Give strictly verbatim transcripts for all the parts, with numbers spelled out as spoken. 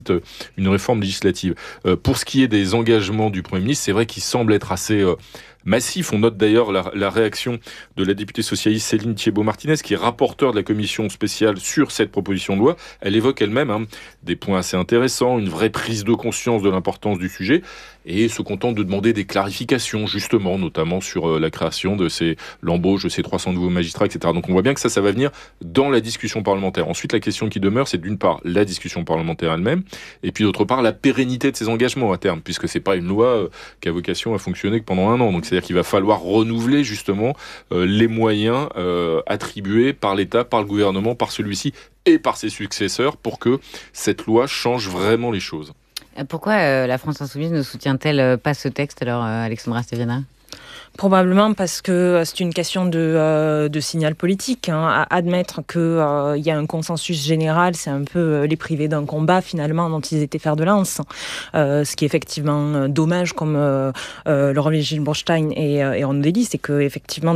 une réforme législative. Euh, pour ce qui est des engagements du Premier ministre, c'est vrai qu'ils semblent être assez euh, massifs. On note d'ailleurs la, la réaction de la députée socialiste Céline Thiébaut-Martinez, qui est rapporteure de la commission spéciale sur cette proposition de loi. Elle évoque elle-même hein, des points assez intéressants, une vraie prise de conscience de l'importance du sujet, et se contente de demander des clarifications, justement, notamment sur euh, la création de ces, l'embauche de ces trois cents nouveaux magistrats, et cetera. Donc on voit bien que ça, ça va venir dans la discussion parlementaire. Ensuite, la question qui demeure, c'est d'une part la discussion parlementaire elle-même, et puis d'autre part la pérennité de ces engagements à terme, puisque c'est pas une loi euh, qui a vocation à fonctionner que pendant un an. Donc c'est-à-dire qu'il va falloir renouveler justement euh, les moyens euh, attribués par l'État, par le gouvernement, par celui-ci et par ses successeurs pour que cette loi change vraiment les choses. Pourquoi euh, la France Insoumise ne soutient-elle pas ce texte, alors, euh, Alexandra Steviana ? Probablement parce que c'est une question de, euh, de signal politique. Hein. À admettre qu'il euh, y a un consensus général, c'est un peu euh, les priver d'un combat finalement dont ils étaient fer de lance. Euh, ce qui est effectivement dommage, comme euh, euh, Laurent Gilberstein et, euh, et Ron Dely, c'est qu'effectivement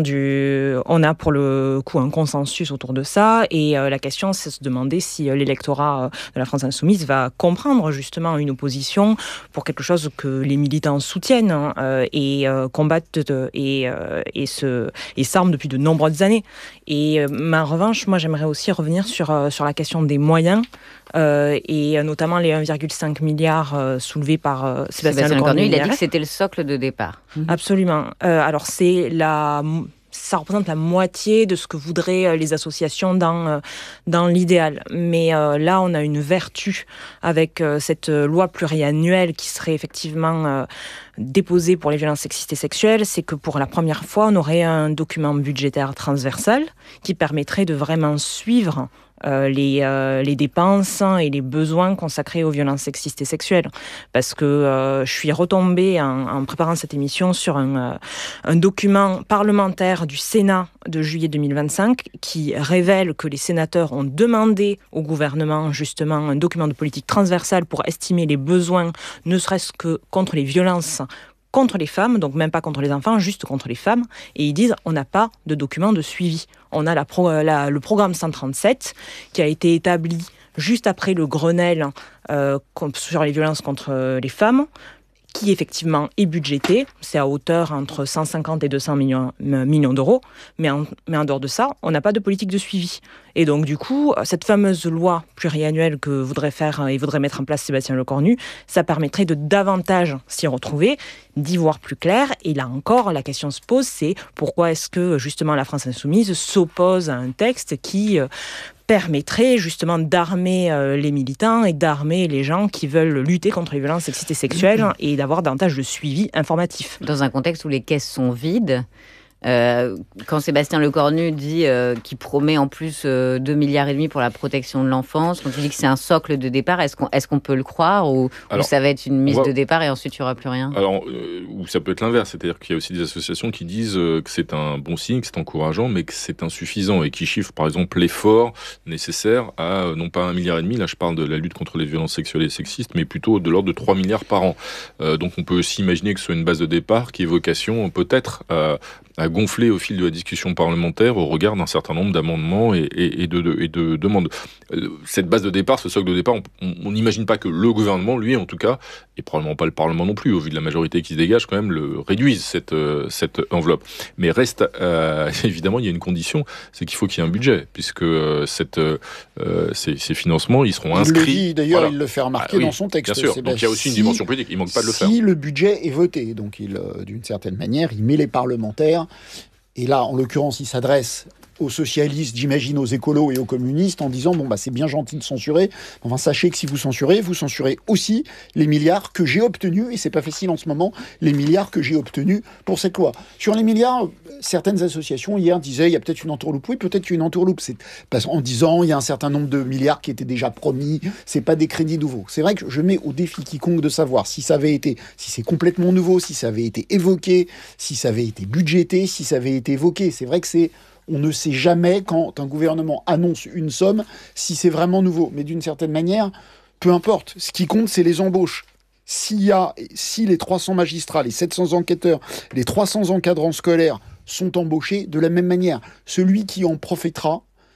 on a pour le coup un consensus autour de ça. Et euh, la question, c'est de se demander si euh, l'électorat de la France Insoumise va comprendre justement une opposition pour quelque chose que les militants soutiennent hein, euh, et euh, combattent de, et, euh, et, se, et s'arment depuis de nombreuses années. Et, euh, mais en revanche, moi j'aimerais aussi revenir sur, euh, sur la question des moyens euh, et notamment les un virgule cinq milliard euh, soulevés par euh, Sébastien, Sébastien Lecornu. Il a dit que c'était le socle de départ. Absolument. Euh, alors c'est la... ça représente la moitié de ce que voudraient les associations dans, dans l'idéal. Mais euh, là, on a une vertu avec euh, cette loi pluriannuelle qui serait effectivement euh, déposée pour les violences sexistes et sexuelles. C'est que pour la première fois, on aurait un document budgétaire transversal qui permettrait de vraiment suivre Euh, les, euh, les dépenses et les besoins consacrés aux violences sexistes et sexuelles. Parce que euh, je suis retombée en, en préparant cette émission sur un, euh, un document parlementaire du Sénat de juillet deux mille vingt-cinq qui révèle que les sénateurs ont demandé au gouvernement justement un document de politique transversale pour estimer les besoins, ne serait-ce que contre les violences contre les femmes, donc même pas contre les enfants, juste contre les femmes. Et ils disent, on n'a pas de document de suivi. On a la pro, la, le programme cent trente-sept qui a été établi juste après le Grenelle euh, sur les violences contre les femmes, qui effectivement est budgété, c'est à hauteur entre cent cinquante et deux cents millions, millions d'euros, mais en, mais en dehors de ça, on n'a pas de politique de suivi. Et donc du coup, cette fameuse loi pluriannuelle que voudrait faire et voudrait mettre en place Sébastien Lecornu, ça permettrait de davantage s'y retrouver, d'y voir plus clair. Et là encore, la question se pose, c'est pourquoi est-ce que justement la France Insoumise s'oppose à un texte qui euh, permettrait justement d'armer euh, les militants et d'armer les gens qui veulent lutter contre les violences sexistes et sexuelles et d'avoir davantage de suivi informatif. Dans un contexte où les caisses sont vides, euh, quand Sébastien Lecornu dit euh, qu'il promet en plus euh, deux milliards et demi pour la protection de l'enfance, quand il dit que c'est un socle de départ, est-ce qu'on, est-ce qu'on peut le croire ou, alors, ou ça va être une mise va... de départ et ensuite il n'y aura plus rien? Alors, euh, ou ça peut être l'inverse, c'est-à-dire qu'il y a aussi des associations qui disent euh, que c'est un bon signe, que c'est encourageant, mais que c'est insuffisant et qui chiffrent par exemple l'effort nécessaire à euh, non pas un milliard et demi, là je parle de la lutte contre les violences sexuelles et sexistes, mais plutôt de l'ordre de trois milliards par an. Euh, donc on peut aussi imaginer que ce soit une base de départ qui ait vocation peut-être à à gonfler au fil de la discussion parlementaire au regard d'un certain nombre d'amendements et, et, et, de, de, et de demandes. Cette base de départ, ce socle de départ, on n'imagine pas que le gouvernement, lui en tout cas, et probablement pas le Parlement non plus, au vu de la majorité qui se dégage, quand même, le réduise cette, cette enveloppe. Mais reste, euh, évidemment, il y a une condition, c'est qu'il faut qu'il y ait un budget, puisque cette, euh, ces, ces financements, ils seront inscrits. Il le dit, d'ailleurs, voilà. Il le fait remarquer ah, oui, dans son texte. Bien sûr, donc il y a aussi une dimension politique, il ne manque pas de le si faire. Si le budget est voté, donc il, d'une certaine manière, il met les parlementaires. Et là, en l'occurrence, il s'adresse aux socialistes, j'imagine aux écolos et aux communistes, en disant, bon, bah, c'est bien gentil de censurer, enfin, sachez que si vous censurez, vous censurez aussi les milliards que j'ai obtenus, et c'est pas facile en ce moment, les milliards que j'ai obtenus pour cette loi. Sur les milliards, certaines associations, hier, disaient, il y a peut-être une entourloupe. Oui, peut-être une entourloupe. C'est parce en disant, il y a un certain nombre de milliards qui étaient déjà promis, c'est pas des crédits nouveaux. C'est vrai que je mets au défi quiconque de savoir si ça avait été, si c'est complètement nouveau, si ça avait été évoqué, si ça avait été budgété, si ça avait été évoqué. C'est vrai que c'est on ne sait jamais, quand un gouvernement annonce une somme, si c'est vraiment nouveau. Mais d'une certaine manière, peu importe. Ce qui compte, c'est les embauches. S'il y a, si les trois cents magistrats, les sept cents enquêteurs, les trois cents encadrants scolaires sont embauchés de la même manière, celui qui en profitera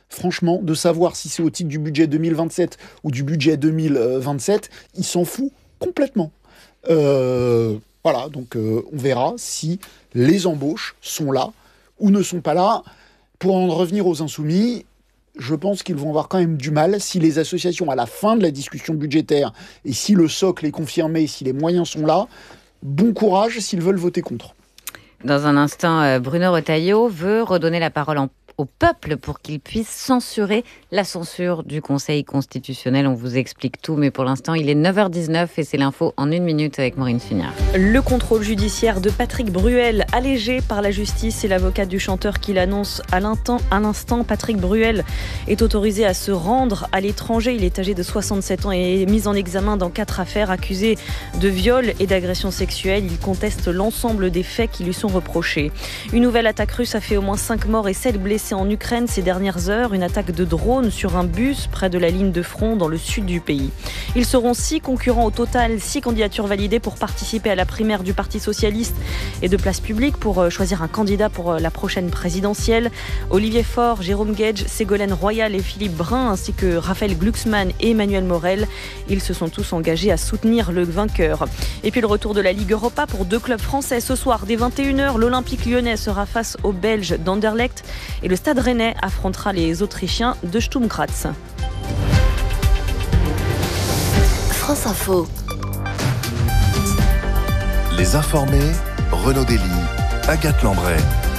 franchement, de savoir si c'est au titre du budget deux mille vingt-sept ou du budget deux mille vingt-sept, il s'en fout complètement. Euh, voilà, donc euh, on verra si les embauches sont là ou ne sont pas là. Pour en revenir aux Insoumis, je pense qu'ils vont avoir quand même du mal si les associations, à la fin de la discussion budgétaire, et si le socle est confirmé, si les moyens sont là, bon courage s'ils veulent voter contre. Dans un instant, Bruno Retailleau veut redonner la parole en au peuple pour qu'il puisse censurer la censure du Conseil constitutionnel. On vous explique tout, mais pour l'instant, il est neuf heures dix-neuf et c'est l'info en une minute avec Maureen Sugnard. Le contrôle judiciaire de Patrick Bruel, allégé par la justice, c'est l'avocat du chanteur qui l'annonce à l'instant. À l'instant, Patrick Bruel est autorisé à se rendre à l'étranger. Il est âgé de soixante-sept ans et est mis en examen dans quatre affaires, accusé de viol et d'agression sexuelle. Il conteste l'ensemble des faits qui lui sont reprochés. Une nouvelle attaque russe a fait au moins cinq morts et sept blessés en Ukraine ces dernières heures, une attaque de drone sur un bus près de la ligne de front dans le sud du pays. Ils seront six concurrents au total, six candidatures validées pour participer à la primaire du Parti socialiste et de Place Publique pour choisir un candidat pour la prochaine présidentielle. Olivier Faure, Jérôme Guedj, Ségolène Royal et Philippe Brun, ainsi que Raphaël Glucksmann et Emmanuel Morel. Ils se sont tous engagés à soutenir le vainqueur. Et puis le retour de la Ligue Europa pour deux clubs français. Ce soir, dès vingt et une heures, l'Olympique lyonnais sera face aux Belges d'Anderlecht et le Stade Rennais affrontera les Autrichiens de Sturm Graz. France Info. Les informés, Renaud Dely, Agathe Lambray.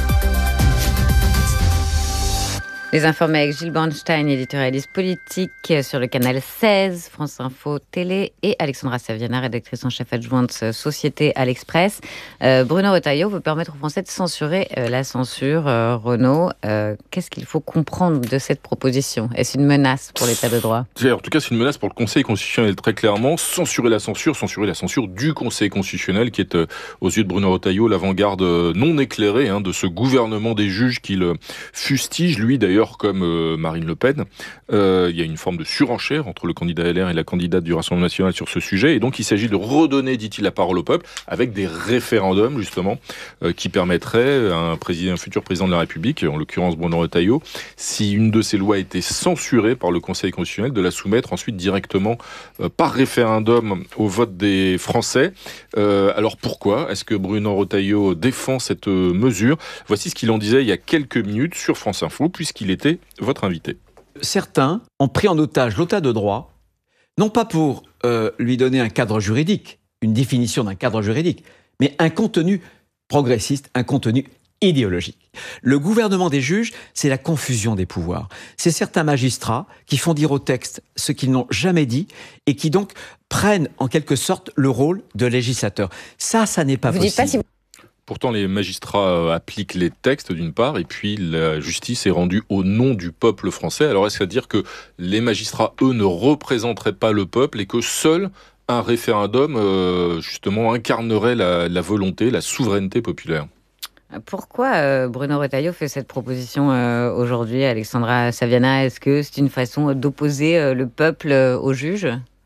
Les informés avec Gilles Bornstein, éditorialiste politique sur le canal seize, France Info Télé, et Alexandra Saviana, rédactrice en chef adjointe Société à l'Express. Euh, Bruno Retailleau veut permettre aux Français de censurer euh, la censure. Euh, Renaud, euh, qu'est-ce qu'il faut comprendre de cette proposition ? Est-ce une menace pour l'état de droit ? En tout cas, c'est une menace pour le Conseil constitutionnel, très clairement. Censurer la censure, censurer la censure du Conseil constitutionnel, qui est, euh, aux yeux de Bruno Retailleau, l'avant-garde euh, non éclairée hein, de ce gouvernement des juges qu'il euh, fustige, lui d'ailleurs, comme euh, Marine Le Pen. Euh, il y a une forme de surenchère entre le candidat L R et la candidate du Rassemblement national sur ce sujet. Et donc, il s'agit de redonner, dit-il, la parole au peuple avec des référendums, justement, euh, qui permettraient à un, président, un futur président de la République, en l'occurrence Bruno Retailleau, si une de ces lois était censurée par le Conseil constitutionnel, de la soumettre ensuite directement euh, par référendum au vote des Français. Euh, alors pourquoi est-ce que Bruno Retailleau défend cette euh, mesure ? Voici ce qu'il en disait il y a quelques minutes sur France Info, puisqu'il était votre invité. Certains ont pris en otage l'état de droit, non pas pour euh, lui donner un cadre juridique, une définition d'un cadre juridique, mais un contenu progressiste, un contenu idéologique. Le gouvernement des juges, c'est la confusion des pouvoirs. C'est certains magistrats qui font dire au texte ce qu'ils n'ont jamais dit et qui donc prennent en quelque sorte le rôle de législateur. Ça, ça n'est pas Vous possible. dites pas si... Pourtant, les magistrats appliquent les textes d'une part, et puis la justice est rendue au nom du peuple français. Alors est-ce à dire que les magistrats, eux, ne représenteraient pas le peuple et que seul un référendum, euh, justement, incarnerait la, la volonté, la souveraineté populaire ? Pourquoi euh, Bruno Retailleau fait cette proposition euh, aujourd'hui, Alexandra Saviana ? Est-ce que c'est une façon d'opposer euh, le peuple euh, aux juges ?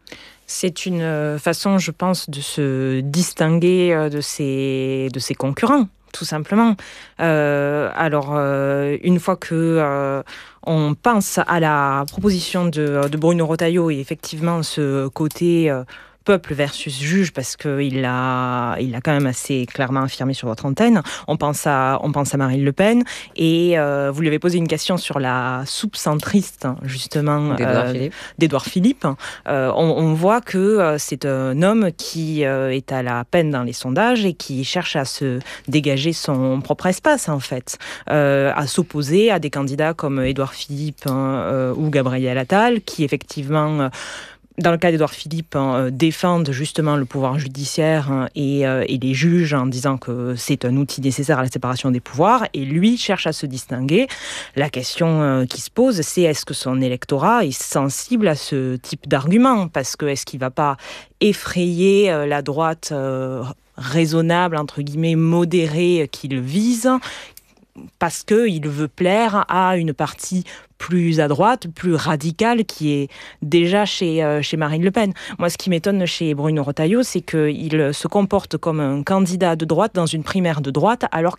C'est une façon, je pense, de se distinguer de ses, de ses concurrents, tout simplement. Euh, alors, euh, une fois que euh, on pense à la proposition de, de Bruno Retailleau et effectivement ce côté... Euh, peuple versus juge, parce qu'il l'a, il l'a quand même assez clairement affirmé sur votre antenne. On pense à, on pense à Marine Le Pen, et euh, vous lui avez posé une question sur la soupe centriste, justement, d'Édouard euh, Philippe. d'Édouard Philippe. Euh, on, on voit que euh, c'est un homme qui euh, est à la peine dans les sondages et qui cherche à se dégager son propre espace, en fait, euh, à s'opposer à des candidats comme Édouard Philippe hein, euh, ou Gabriel Attal, qui effectivement... Euh, dans le cas d'Édouard Philippe, hein, défendent justement le pouvoir judiciaire hein, et, euh, et les juges en disant que c'est un outil nécessaire à la séparation des pouvoirs, et lui cherche à se distinguer. La question euh, qui se pose, c'est est-ce que son électorat est sensible à ce type d'argument ? Parce que est-ce qu'il ne va pas effrayer euh, la droite euh, raisonnable, entre guillemets, modérée qu'il vise ? Parce qu'il veut plaire à une partie plus à droite, plus radicale, qui est déjà chez, euh, chez Marine Le Pen. Moi, ce qui m'étonne chez Bruno Retailleau, c'est qu'il se comporte comme un candidat de droite dans une primaire de droite, alors qu'il y a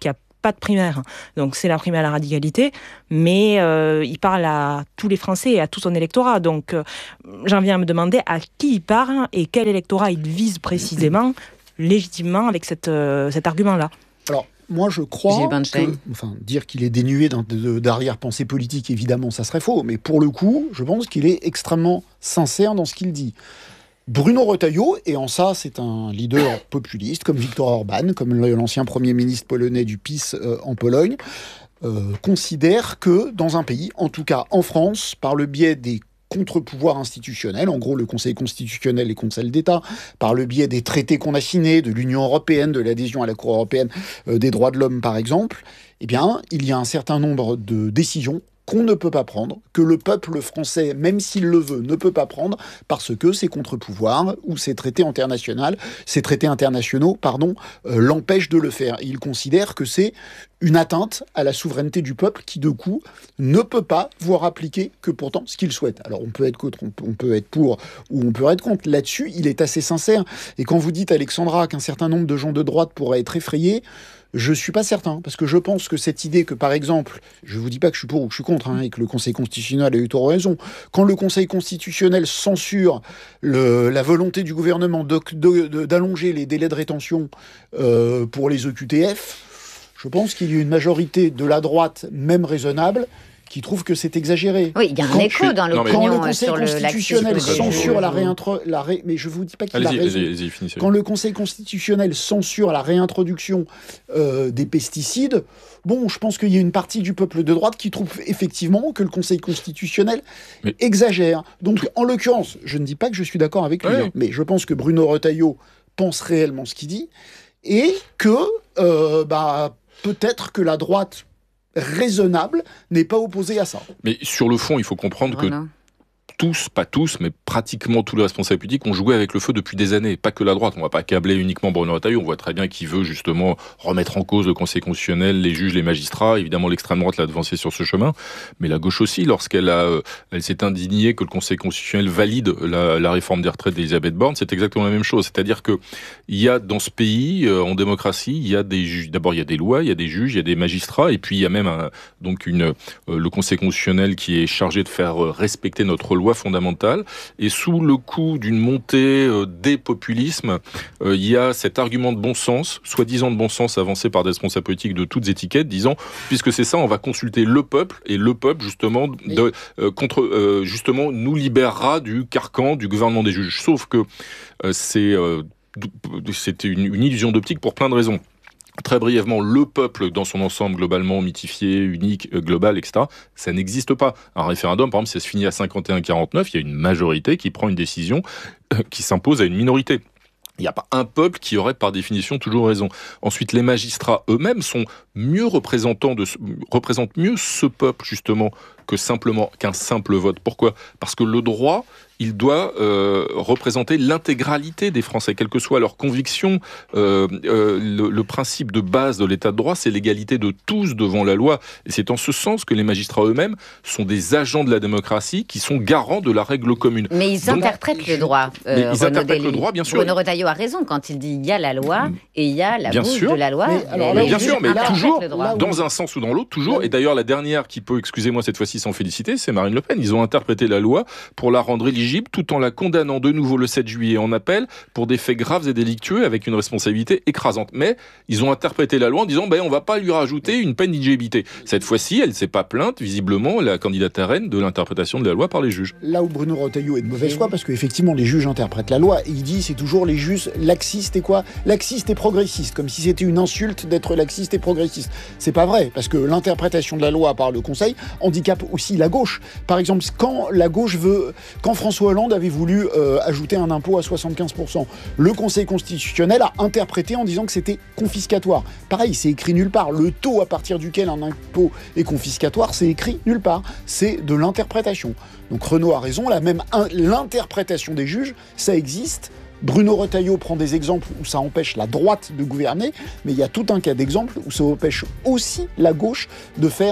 pas de primaire. Donc c'est la primaire à la radicalité, mais euh, il parle à tous les Français et à tout son électorat. Donc euh, j'en viens à me demander à qui il parle et quel électorat il vise précisément, légitimement, avec cette, euh, cet argument-là. Alors, moi, je crois que, enfin, dire qu'il est dénué d'arrière-pensée politique, évidemment, ça serait faux. Mais pour le coup, je pense qu'il est extrêmement sincère dans ce qu'il dit. Bruno Retailleau, et en ça, c'est un leader populiste, comme Viktor Orban, comme l'ancien Premier ministre polonais du P I S euh, en Pologne, euh, considère que dans un pays, en tout cas en France, par le biais des contre-pouvoirs institutionnels, en gros le Conseil constitutionnel et Conseil d'État, par le biais des traités qu'on a signés, de l'Union européenne, de l'adhésion à la Cour européenne euh, des droits de l'homme par exemple, eh bien, il y a un certain nombre de décisions qu'on ne peut pas prendre, que le peuple français, même s'il le veut, ne peut pas prendre, parce que ces contre-pouvoirs ou ces traités internationaux, ces traités internationaux, pardon, euh, l'empêchent de le faire. Et il considère que c'est une atteinte à la souveraineté du peuple qui, de coup, ne peut pas voir appliquer que pourtant ce qu'il souhaite. Alors, on peut être contre, on peut, on peut être pour ou on peut être contre. Là-dessus, il est assez sincère. Et quand vous dites, Alexandra, qu'un certain nombre de gens de droite pourraient être effrayés, je ne suis pas certain, parce que je pense que cette idée que, par exemple, je ne vous dis pas que je suis pour ou que je suis contre, hein, et que le Conseil constitutionnel a eu tort ou raison, quand le Conseil constitutionnel censure le, la volonté du gouvernement de, de, de, d'allonger les délais de rétention euh, pour les E Q T F, je pense qu'il y a une majorité de la droite, même raisonnable, qui trouve que c'est exagéré. Oui, il y a un quand écho dans l'opinion quand le Conseil sur constitutionnel le censure la réintro... La ré... Mais je vous dis pas qu'il allez-y, a raison. allez-y, allez-y, finissez. Quand le Conseil constitutionnel censure la réintroduction euh, des pesticides, bon, je pense qu'il y a une partie du peuple de droite qui trouve effectivement que le Conseil constitutionnel mais... exagère. Donc, en l'occurrence, je ne dis pas que je suis d'accord avec lui, ouais. hein, mais je pense que Bruno Retailleau pense réellement ce qu'il dit, et que euh, bah, peut-être que la droite raisonnable n'est pas opposé à ça. Mais sur le fond, il faut comprendre voilà. que tous, pas tous, mais pratiquement tous les responsables politiques ont joué avec le feu depuis des années. Pas que la droite. On ne va pas câbler uniquement Bruno Retailleau. On voit très bien qu'il veut justement remettre en cause le Conseil constitutionnel, les juges, les magistrats. Évidemment, l'extrême droite l'a devancé sur ce chemin. Mais la gauche aussi, lorsqu'elle a, euh, elle s'est indignée que le Conseil constitutionnel valide la, la réforme des retraites d'Elisabeth Borne, c'est exactement la même chose. C'est-à-dire que il y a dans ce pays, euh, en démocratie, il y a des juges. D'abord, il y a des lois, il y a des juges, il y a des magistrats, et puis il y a même un, donc une, euh, le Conseil constitutionnel qui est chargé de faire respecter notre loi fondamentale. Et sous le coup d'une montée euh, des populismes, euh, il y a cet argument de bon sens, soi-disant de bon sens avancé par des responsables politiques de toutes étiquettes, disant, puisque c'est ça, on va consulter le peuple, et le peuple, justement, de, euh, contre, euh, justement nous libérera du carcan du gouvernement des juges. Sauf que euh, c'est, euh, c'était une, une illusion d'optique pour plein de raisons. Très brièvement, le peuple dans son ensemble globalement mythifié, unique, global, et cetera, ça n'existe pas. Un référendum, par exemple, ça se finit à cinquante et un à quarante-neuf, il y a une majorité qui prend une décision euh, qui s'impose à une minorité. Il n'y a pas un peuple qui aurait par définition toujours raison. Ensuite, les magistrats eux-mêmes sont mieux représentants de, représentent mieux ce peuple justement que simplement qu'un simple vote. Pourquoi ? Parce que le droit, il doit euh, représenter l'intégralité des Français, quelle que soit leur conviction. Euh, euh, le, le principe de base de l'état de droit, c'est l'égalité de tous devant la loi. Et c'est en ce sens que les magistrats eux-mêmes sont des agents de la démocratie qui sont garants de la règle commune. Mais ils Donc, interprètent le droit. Euh, mais ils Renaud interprètent Dely. le droit, bien sûr. Bruno Retailleau a raison quand il dit il y a la loi et il y a la bien bouche sûr. de la loi. Mais, alors, mais bien sûr, mais toujours, là, dans un sens ou dans l'autre, toujours. Et d'ailleurs, la dernière qui peut, excusez-moi cette fois-ci sans féliciter, c'est Marine Le Pen. Ils ont interprété la loi pour la rendre éligible tout en la condamnant de nouveau le sept juillet en appel pour des faits graves et délictueux avec une responsabilité écrasante. Mais ils ont interprété la loi en disant ben, on ne va pas lui rajouter une peine d'éligibilité. Cette fois-ci, elle ne s'est pas plainte, visiblement, la candidate à reine, de l'interprétation de la loi par les juges. Là où Bruno Retailleau est de mauvaise foi, parce qu'effectivement, les juges interprètent la loi, et il dit c'est toujours les juges laxistes et quoi ? Laxistes et progressistes, comme si c'était une insulte d'être laxiste et progressiste. C'est pas vrai, parce que l'interprétation de la loi par le Conseil handicape aussi la gauche. Par exemple, quand la gauche veut, quand François Hollande avait voulu euh, ajouter un impôt à soixante-quinze pour cent, le Conseil constitutionnel a interprété en disant que c'était confiscatoire. Pareil, c'est écrit nulle part. Le taux à partir duquel un impôt est confiscatoire, c'est écrit nulle part. C'est de l'interprétation. Donc Renaud a raison, la même in- l'interprétation des juges, ça existe. Bruno Retailleau prend des exemples où ça empêche la droite de gouverner, mais il y a tout un cas d'exemples où ça empêche aussi la gauche de faire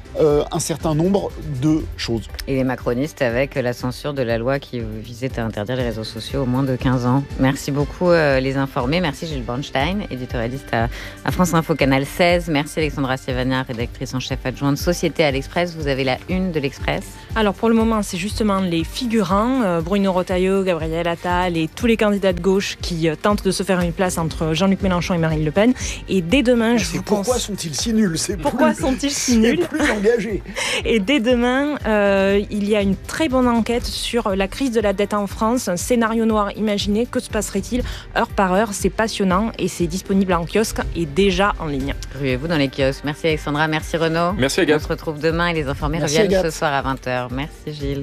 euh, un certain nombre de choses. Et les macronistes avec la censure de la loi qui visait à interdire les réseaux sociaux aux moins de quinze ans. Merci beaucoup euh, les informés. Merci Gilles Bornstein, éditorialiste à, à France Info Canal seize. Merci Alexandra Sévania, rédactrice en chef adjointe Société à l'Express. Vous avez la une de l'Express. Alors pour le moment, c'est justement les figurants, euh, Bruno Retailleau, Gabriel Attal et tous les candidats de gauche qui euh, tentent de se faire une place entre Jean-Luc Mélenchon et Marine Le Pen. Et dès demain, je c'est vous pourquoi pense... sont-ils si nuls c'est Pourquoi plus... sont-ils si nuls plus engagés. Et dès demain, euh, il y a une très bonne enquête sur la crise de la dette en France, un scénario noir imaginé. Que se passerait-il heure par heure? C'est passionnant et c'est disponible en kiosque et déjà en ligne. Ruez-vous dans les kiosques. Merci Alexandra, merci Renaud. Merci Agathe. On se retrouve demain et les informés Merci reviennent Agathe. ce soir à vingt heures. Merci Gilles.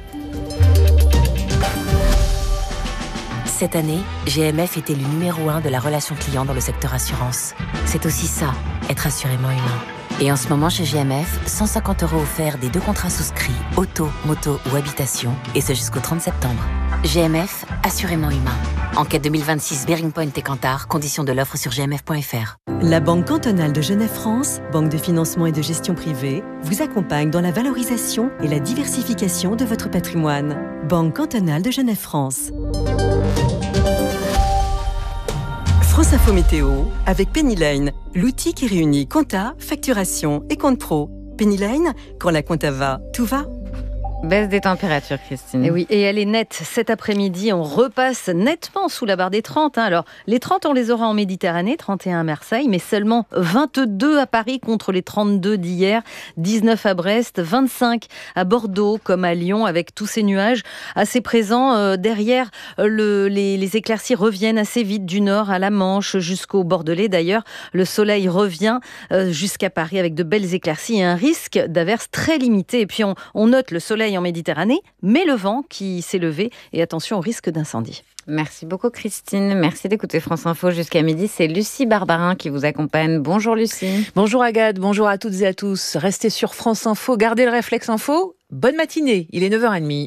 Cette année, G M F était le numéro un de la relation client dans le secteur assurance. C'est aussi ça, être assurément humain. Et en ce moment chez G M F, cent cinquante euros offerts des deux contrats souscrits, auto, moto ou habitation, et ce jusqu'au trente septembre. G M F, assurément humain. Enquête deux mille vingt-six, Bearing Point et Kantar, conditions de l'offre sur g m f point f r. La Banque cantonale de Genève-France, banque de financement et de gestion privée, vous accompagne dans la valorisation et la diversification de votre patrimoine. Banque cantonale de Genève-France. France Info Météo avec Penny Lane, l'outil qui réunit compta, facturation et compte pro. Penny Lane, quand la compta va, tout va. Baisse des températures, Christine. Et oui, et elle est nette. Cet après-midi, on repasse nettement sous la barre des trente. Hein. Alors, les trente, on les aura en Méditerranée, trente et un à Marseille, mais seulement vingt-deux à Paris contre les trente-deux d'hier, dix-neuf à Brest, vingt-cinq à Bordeaux, comme à Lyon, avec tous ces nuages assez présents. Euh, derrière, le, les, les éclaircies reviennent assez vite du nord à la Manche, jusqu'au Bordelais. D'ailleurs, le soleil revient euh, jusqu'à Paris avec de belles éclaircies et un risque d'averse très limité. Et puis, on, on note le soleil en Méditerranée, mais le vent qui s'est levé et attention au risque d'incendie. Merci beaucoup Christine, merci d'écouter France Info jusqu'à midi. C'est Lucie Barbarin qui vous accompagne. Bonjour Lucie. Bonjour Agathe, bonjour à toutes et à tous. Restez sur France Info, gardez le réflexe info. Bonne matinée, il est neuf heures trente.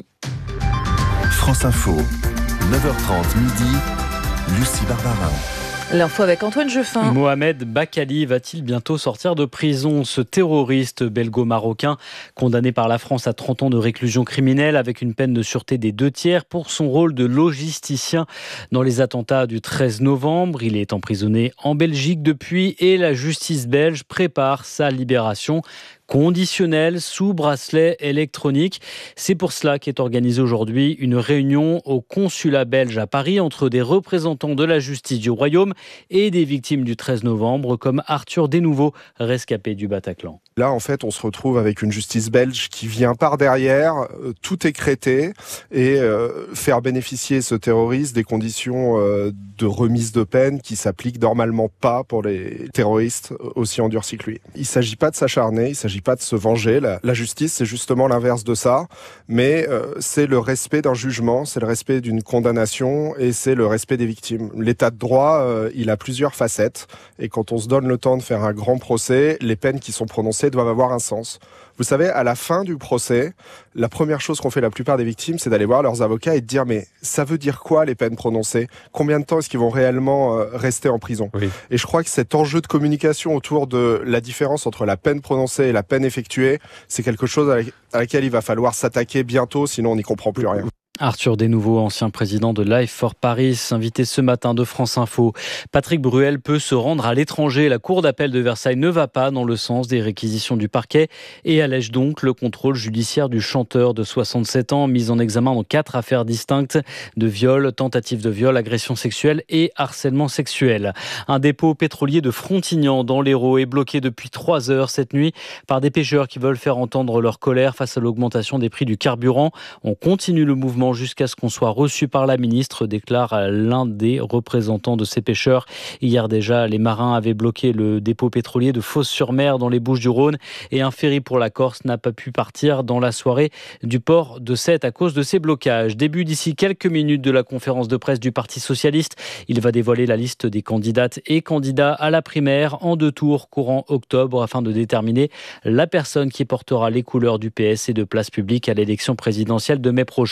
France Info, neuf heures trente midi, Lucie Barbarin. L'info avec Antoine Jeffin. Mohamed Bakali va-t-il bientôt sortir de prison? Ce terroriste belgo-marocain, condamné par la France à trente ans de réclusion criminelle avec une peine de sûreté des deux tiers pour son rôle de logisticien dans les attentats du treize novembre. Il est emprisonné en Belgique depuis et la justice belge prépare sa libération conditionnelle sous bracelet électronique. C'est pour cela qu'est organisée aujourd'hui une réunion au consulat belge à Paris entre des représentants de la justice du Royaume et des victimes du treize novembre comme Arthur Desnouveaux, rescapé du Bataclan. Là, en fait, on se retrouve avec une justice belge qui vient par derrière, euh, tout écrêter et euh, faire bénéficier ce terroriste des conditions euh, de remise de peine qui s'appliquent normalement pas pour les terroristes aussi endurcis que lui. Il s'agit pas de s'acharner, il s'agit pas de se venger. La, la justice, c'est justement l'inverse de ça, mais euh, c'est le respect d'un jugement, c'est le respect d'une condamnation et c'est le respect des victimes. L'état de droit, euh, il a plusieurs facettes et quand on se donne le temps de faire un grand procès, les peines qui sont prononcées doivent avoir un sens. Vous savez, à la fin du procès, la première chose qu'ont fait la plupart des victimes, c'est d'aller voir leurs avocats et de dire « mais ça veut dire quoi les peines prononcées? Combien de temps est-ce qu'ils vont réellement euh, rester en prison ?» Oui. Et je crois que cet enjeu de communication autour de la différence entre la peine prononcée et la peine effectuée, c'est quelque chose à, la, à laquelle il va falloir s'attaquer bientôt, sinon on n'y comprend plus rien. Arthur Desnouveaux, ancien président de Life for Paris, invité ce matin de France Info. Patrick Bruel peut se rendre à l'étranger. La cour d'appel de Versailles ne va pas dans le sens des réquisitions du parquet et allège donc le contrôle judiciaire du chanteur de soixante-sept ans, mis en examen dans quatre affaires distinctes de viol, tentative de viol, agression sexuelle et harcèlement sexuel. Un dépôt pétrolier de Frontignan dans l'Hérault est bloqué depuis trois heures cette nuit par des pêcheurs qui veulent faire entendre leur colère face à l'augmentation des prix du carburant. On continue le mouvement jusqu'à ce qu'on soit reçu par la ministre, déclare l'un des représentants de ces pêcheurs. Hier déjà, les marins avaient bloqué le dépôt pétrolier de Fos-sur-Mer dans les Bouches-du-Rhône et un ferry pour la Corse n'a pas pu partir dans la soirée du port de Sète à cause de ces blocages. Début d'ici quelques minutes de la conférence de presse du Parti socialiste. Il va dévoiler la liste des candidates et candidats à la primaire en deux tours courant octobre afin de déterminer la personne qui portera les couleurs du P S et de Place Publique à l'élection présidentielle de mai prochain.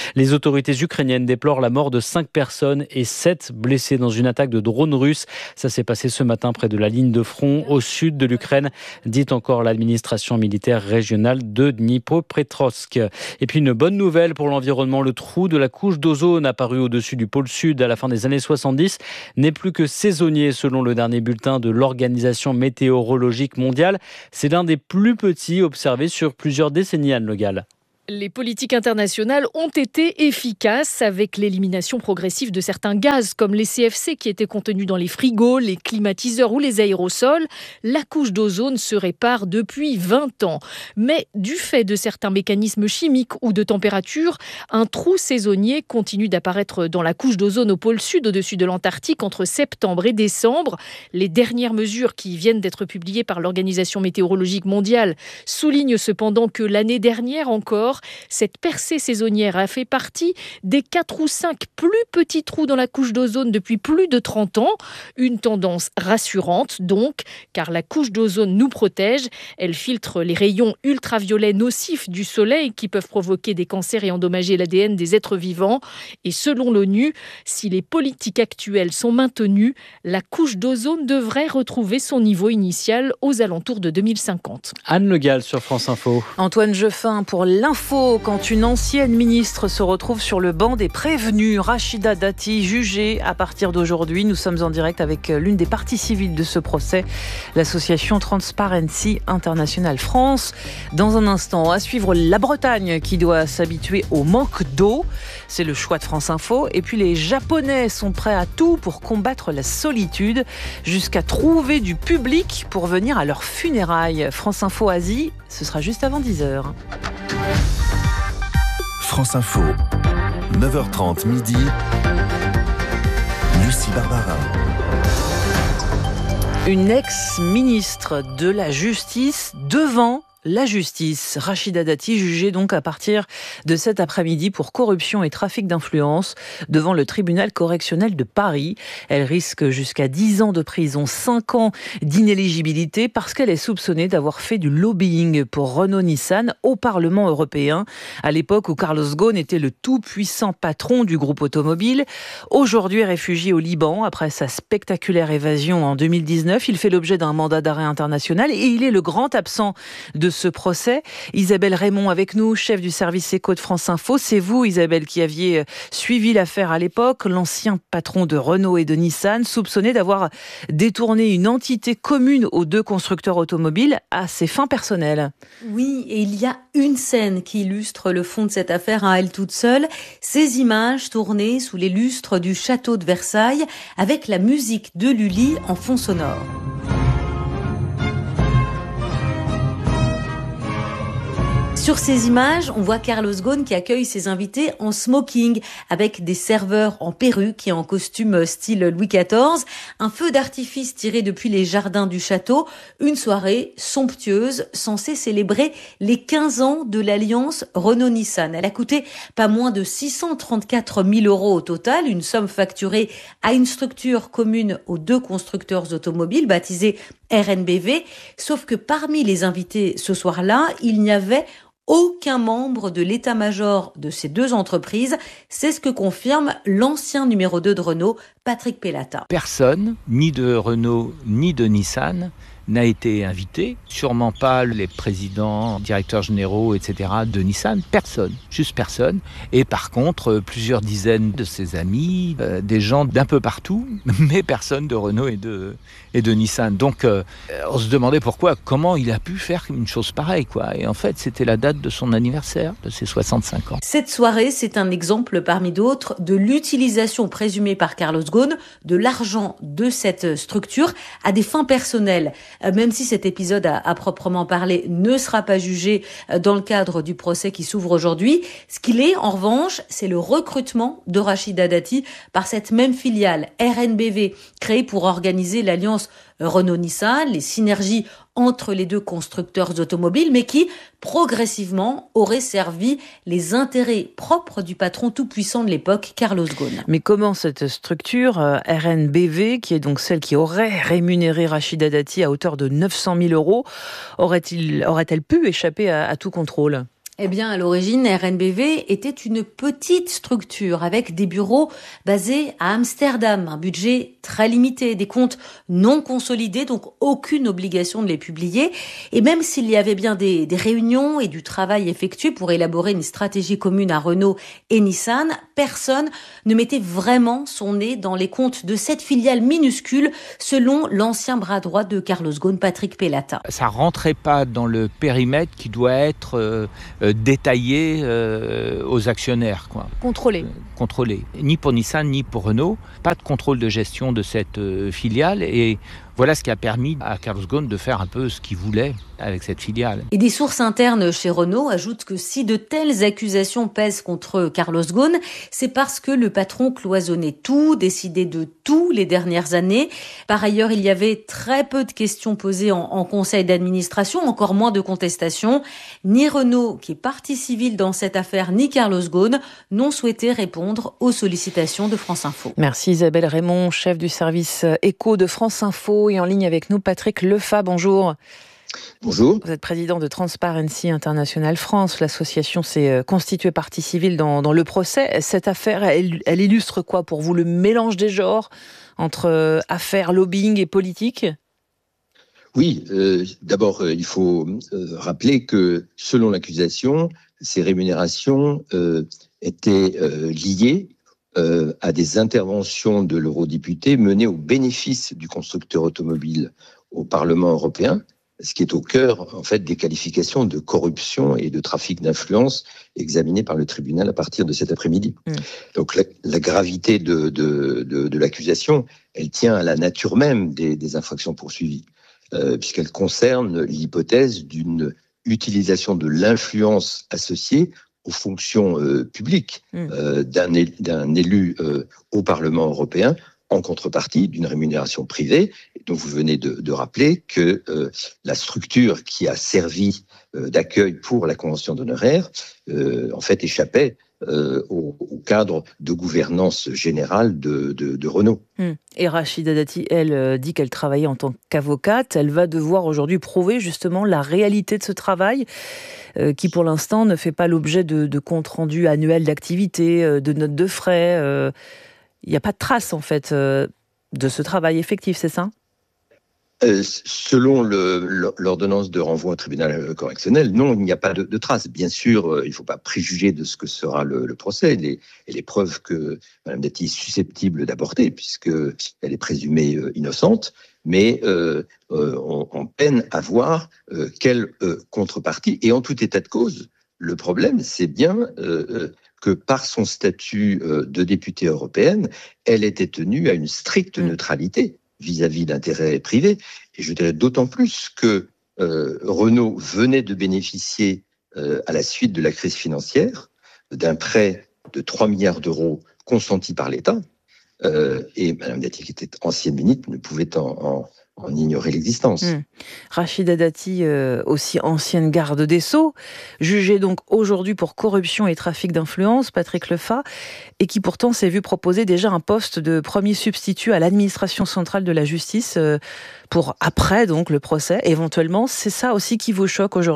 Les autorités ukrainiennes déplorent la mort de cinq personnes et sept blessés dans une attaque de drones russes. Ça s'est passé ce matin près de la ligne de front au sud de l'Ukraine, dit encore l'administration militaire régionale de Dnipropetrovsk. Et puis une bonne nouvelle pour l'environnement, le trou de la couche d'ozone apparu au-dessus du pôle sud à la fin des années soixante-dix n'est plus que saisonnier selon le dernier bulletin de l'Organisation météorologique mondiale. C'est l'un des plus petits observés sur plusieurs décennies, Anne Le Gall. Les politiques internationales ont été efficaces avec l'élimination progressive de certains gaz comme les C F C qui étaient contenus dans les frigos, les climatiseurs ou les aérosols. La couche d'ozone se répare depuis vingt ans. Mais du fait de certains mécanismes chimiques ou de température, un trou saisonnier continue d'apparaître dans la couche d'ozone au pôle sud au-dessus de l'Antarctique entre septembre et décembre. Les dernières mesures qui viennent d'être publiées par l'Organisation météorologique mondiale soulignent cependant que l'année dernière encore, cette percée saisonnière a fait partie des quatre ou cinq plus petits trous dans la couche d'ozone depuis plus de trente ans. Une tendance rassurante donc, car la couche d'ozone nous protège. Elle filtre les rayons ultraviolets nocifs du soleil qui peuvent provoquer des cancers et endommager l'A D N des êtres vivants. Et selon l'ONU, si les politiques actuelles sont maintenues, la couche d'ozone devrait retrouver son niveau initial aux alentours de deux mille cinquante. Anne Le Gall sur France Info. Antoine Jeffin pour l'info. Quand une ancienne ministre se retrouve sur le banc des prévenus, Rachida Dati jugée à partir d'aujourd'hui. Nous sommes en direct avec l'une des parties civiles de ce procès, l'association Transparency International France. Dans un instant, à suivre la Bretagne qui doit s'habituer au manque d'eau. C'est le choix de France Info. Et puis les Japonais sont prêts à tout pour combattre la solitude, jusqu'à trouver du public pour venir à leurs funérailles. France Info Asie, ce sera juste avant dix heures. France Info, neuf heures trente midi, Lucie Barbara. Une ex-ministre de la Justice devant la justice. Rachida Dati jugée donc à partir de cet après-midi pour corruption et trafic d'influence devant le tribunal correctionnel de Paris. Elle risque jusqu'à dix ans de prison, cinq ans d'inéligibilité parce qu'elle est soupçonnée d'avoir fait du lobbying pour Renault-Nissan au Parlement européen à l'époque où Carlos Ghosn était le tout-puissant patron du groupe automobile. Aujourd'hui réfugié au Liban après sa spectaculaire évasion en deux mille dix-neuf, il fait l'objet d'un mandat d'arrêt international et il est le grand absent de ce procès. Isabelle Raymond avec nous, chef du service éco de France Info. C'est vous, Isabelle, qui aviez suivi l'affaire à l'époque. L'ancien patron de Renault et de Nissan, soupçonné d'avoir détourné une entité commune aux deux constructeurs automobiles à ses fins personnelles. Oui, et il y a une scène qui illustre le fond de cette affaire à elle toute seule. Ces images tournées sous les lustres du château de Versailles avec la musique de Lully en fond sonore. Sur ces images, on voit Carlos Ghosn qui accueille ses invités en smoking, avec des serveurs en perruque et en costume style Louis quatorze, un feu d'artifice tiré depuis les jardins du château, une soirée somptueuse censée célébrer les quinze ans de l'alliance Renault-Nissan. Elle a coûté pas moins de six cent trente-quatre mille euros au total, une somme facturée à une structure commune aux deux constructeurs automobiles, baptisée R N B V, sauf que parmi les invités ce soir-là, il n'y avait aucun membre de l'état-major de ces deux entreprises. C'est ce que confirme l'ancien numéro deux de Renault, Patrick Pellata. Personne, ni de Renault, ni de Nissan, n'a été invité. Sûrement pas les présidents, directeurs généraux, et cetera de Nissan. Personne, juste personne. Et par contre, plusieurs dizaines de ses amis, euh, des gens d'un peu partout, mais personne de Renault et de, et de Nissan. Donc, euh, on se demandait pourquoi, comment il a pu faire une chose pareille, quoi. Et en fait, c'était la date de son anniversaire, de ses soixante-cinq ans. Cette soirée, c'est un exemple parmi d'autres de l'utilisation présumée par Carlos Ghosn de l'argent de cette structure à des fins personnelles. Même si cet épisode à, à proprement parler ne sera pas jugé dans le cadre du procès qui s'ouvre aujourd'hui, ce qu'il est en revanche, c'est le recrutement de Rachida Dati par cette même filiale R N B V créée pour organiser l'alliance Renault-Nissan, les synergies entre les deux constructeurs automobiles, mais qui, progressivement, aurait servi les intérêts propres du patron tout-puissant de l'époque, Carlos Ghosn. Mais comment cette structure, R N B V, qui est donc celle qui aurait rémunéré Rachida Dati à hauteur de neuf cent mille euros, aurait-il, aurait-elle pu échapper à, à tout contrôle ? Eh bien, à l'origine, R N B V était une petite structure avec des bureaux basés à Amsterdam, un budget très limité, des comptes non consolidés, donc aucune obligation de les publier. Et même s'il y avait bien des, des réunions et du travail effectué pour élaborer une stratégie commune à Renault et Nissan, personne ne mettait vraiment son nez dans les comptes de cette filiale minuscule, selon l'ancien bras droit de Carlos Ghosn, Patrick Pellata. Ça rentrait pas dans le périmètre qui doit être euh, détaillé euh, aux actionnaires, quoi. Contrôlé. Euh, contrôlé. Ni pour Nissan, ni pour Renault. Pas de contrôle de gestion de cette euh, filiale. Et voilà ce qui a permis à Carlos Ghosn de faire un peu ce qu'il voulait avec cette filiale. Et des sources internes chez Renault ajoutent que si de telles accusations pèsent contre Carlos Ghosn, c'est parce que le patron cloisonnait tout, décidait de tout les dernières années. Par ailleurs, il y avait très peu de questions posées en, en conseil d'administration, encore moins de contestations. Ni Renault, qui est partie civile dans cette affaire, ni Carlos Ghosn n'ont souhaité répondre aux sollicitations de France Info. Merci Isabelle Raymond, chef du service éco de France Info. Et en ligne avec nous, Patrick Lefat, bonjour. Bonjour. Vous êtes président de Transparency International France. L'association s'est constituée partie civile dans, dans le procès. Cette affaire, elle, elle illustre quoi pour vous? Le mélange des genres entre affaires, lobbying et politique? Oui, euh, d'abord, euh, il faut euh, rappeler que selon l'accusation, ces rémunérations euh, étaient euh, liées Euh, à des interventions de l'eurodéputé menées au bénéfice du constructeur automobile au Parlement européen, ce qui est au cœur en fait des qualifications de corruption et de trafic d'influence examinées par le tribunal à partir de cet après-midi. Mmh. Donc la, la gravité de, de, de, de l'accusation, elle tient à la nature même des, des infractions poursuivies, euh, puisqu'elle concerne l'hypothèse d'une utilisation de l'influence associée aux fonctions euh, publiques euh, d'un, élu, d'un élu euh, au Parlement européen en contrepartie d'une rémunération privée. Et donc vous venez de, de rappeler que euh, la structure qui a servi euh, d'accueil pour la convention d'honoraires euh, en fait échappait euh, au, au cadre de gouvernance générale de, de, de Renault. Hum. Et Rachida Dati, elle euh, dit qu'elle travaillait en tant qu'avocate. Elle va devoir aujourd'hui prouver justement la réalité de ce travail euh, qui pour l'instant ne fait pas l'objet de, de comptes rendus annuels d'activité, euh, de notes de frais. Euh, il n'y a pas de trace en fait euh, de ce travail effectif, c'est ça ? Euh, selon le, l'ordonnance de renvoi au tribunal correctionnel, non, il n'y a pas de, de traces. Bien sûr, euh, il ne faut pas préjuger de ce que sera le, le procès les, et les preuves que Mme Dati est susceptible d'apporter, puisqu'elle est présumée euh, innocente, mais euh, euh, on, on peine à voir euh, quelle euh, contrepartie. Et en tout état de cause, le problème, c'est bien euh, que par son statut euh, de députée européenne, elle était tenue à une stricte neutralité vis-à-vis d'intérêts privés. Et je dirais d'autant plus que euh, Renault venait de bénéficier, euh, à la suite de la crise financière, d'un prêt de trois milliards d'euros consenti par l'État. Euh, et Mme Dati, qui était ancienne ministre, ne pouvait en, en, en ignorer l'existence. Mmh. Rachida Dati, euh, aussi ancienne garde des Sceaux, jugée donc aujourd'hui pour corruption et trafic d'influence, Patrick Lefat, et qui pourtant s'est vu proposer déjà un poste de premier substitut à l'administration centrale de la justice euh, pour après donc le procès, éventuellement. C'est ça aussi qui vous choque aujourd'hui ?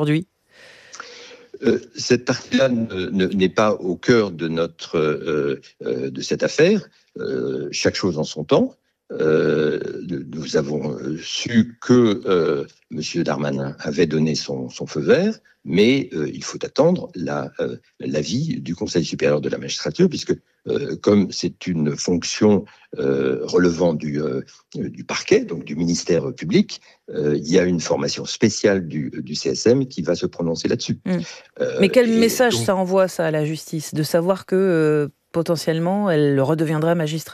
Euh, cette partie-là ne, ne, n'est pas au cœur de notre euh, euh, de cette affaire. Euh, chaque chose en son temps. Euh, nous avons su que euh, M. Darmanin avait donné son, son feu vert, mais euh, il faut attendre la, euh, l'avis du Conseil supérieur de la magistrature, puisque euh, comme c'est une fonction euh, relevant du, euh, du parquet, donc du ministère public, euh, il y a une formation spéciale du, du C S M qui va se prononcer là-dessus. Mmh. Euh, mais quel message donc, ça envoie, ça, à la justice, de savoir que euh, potentiellement elle redeviendra magistrate ?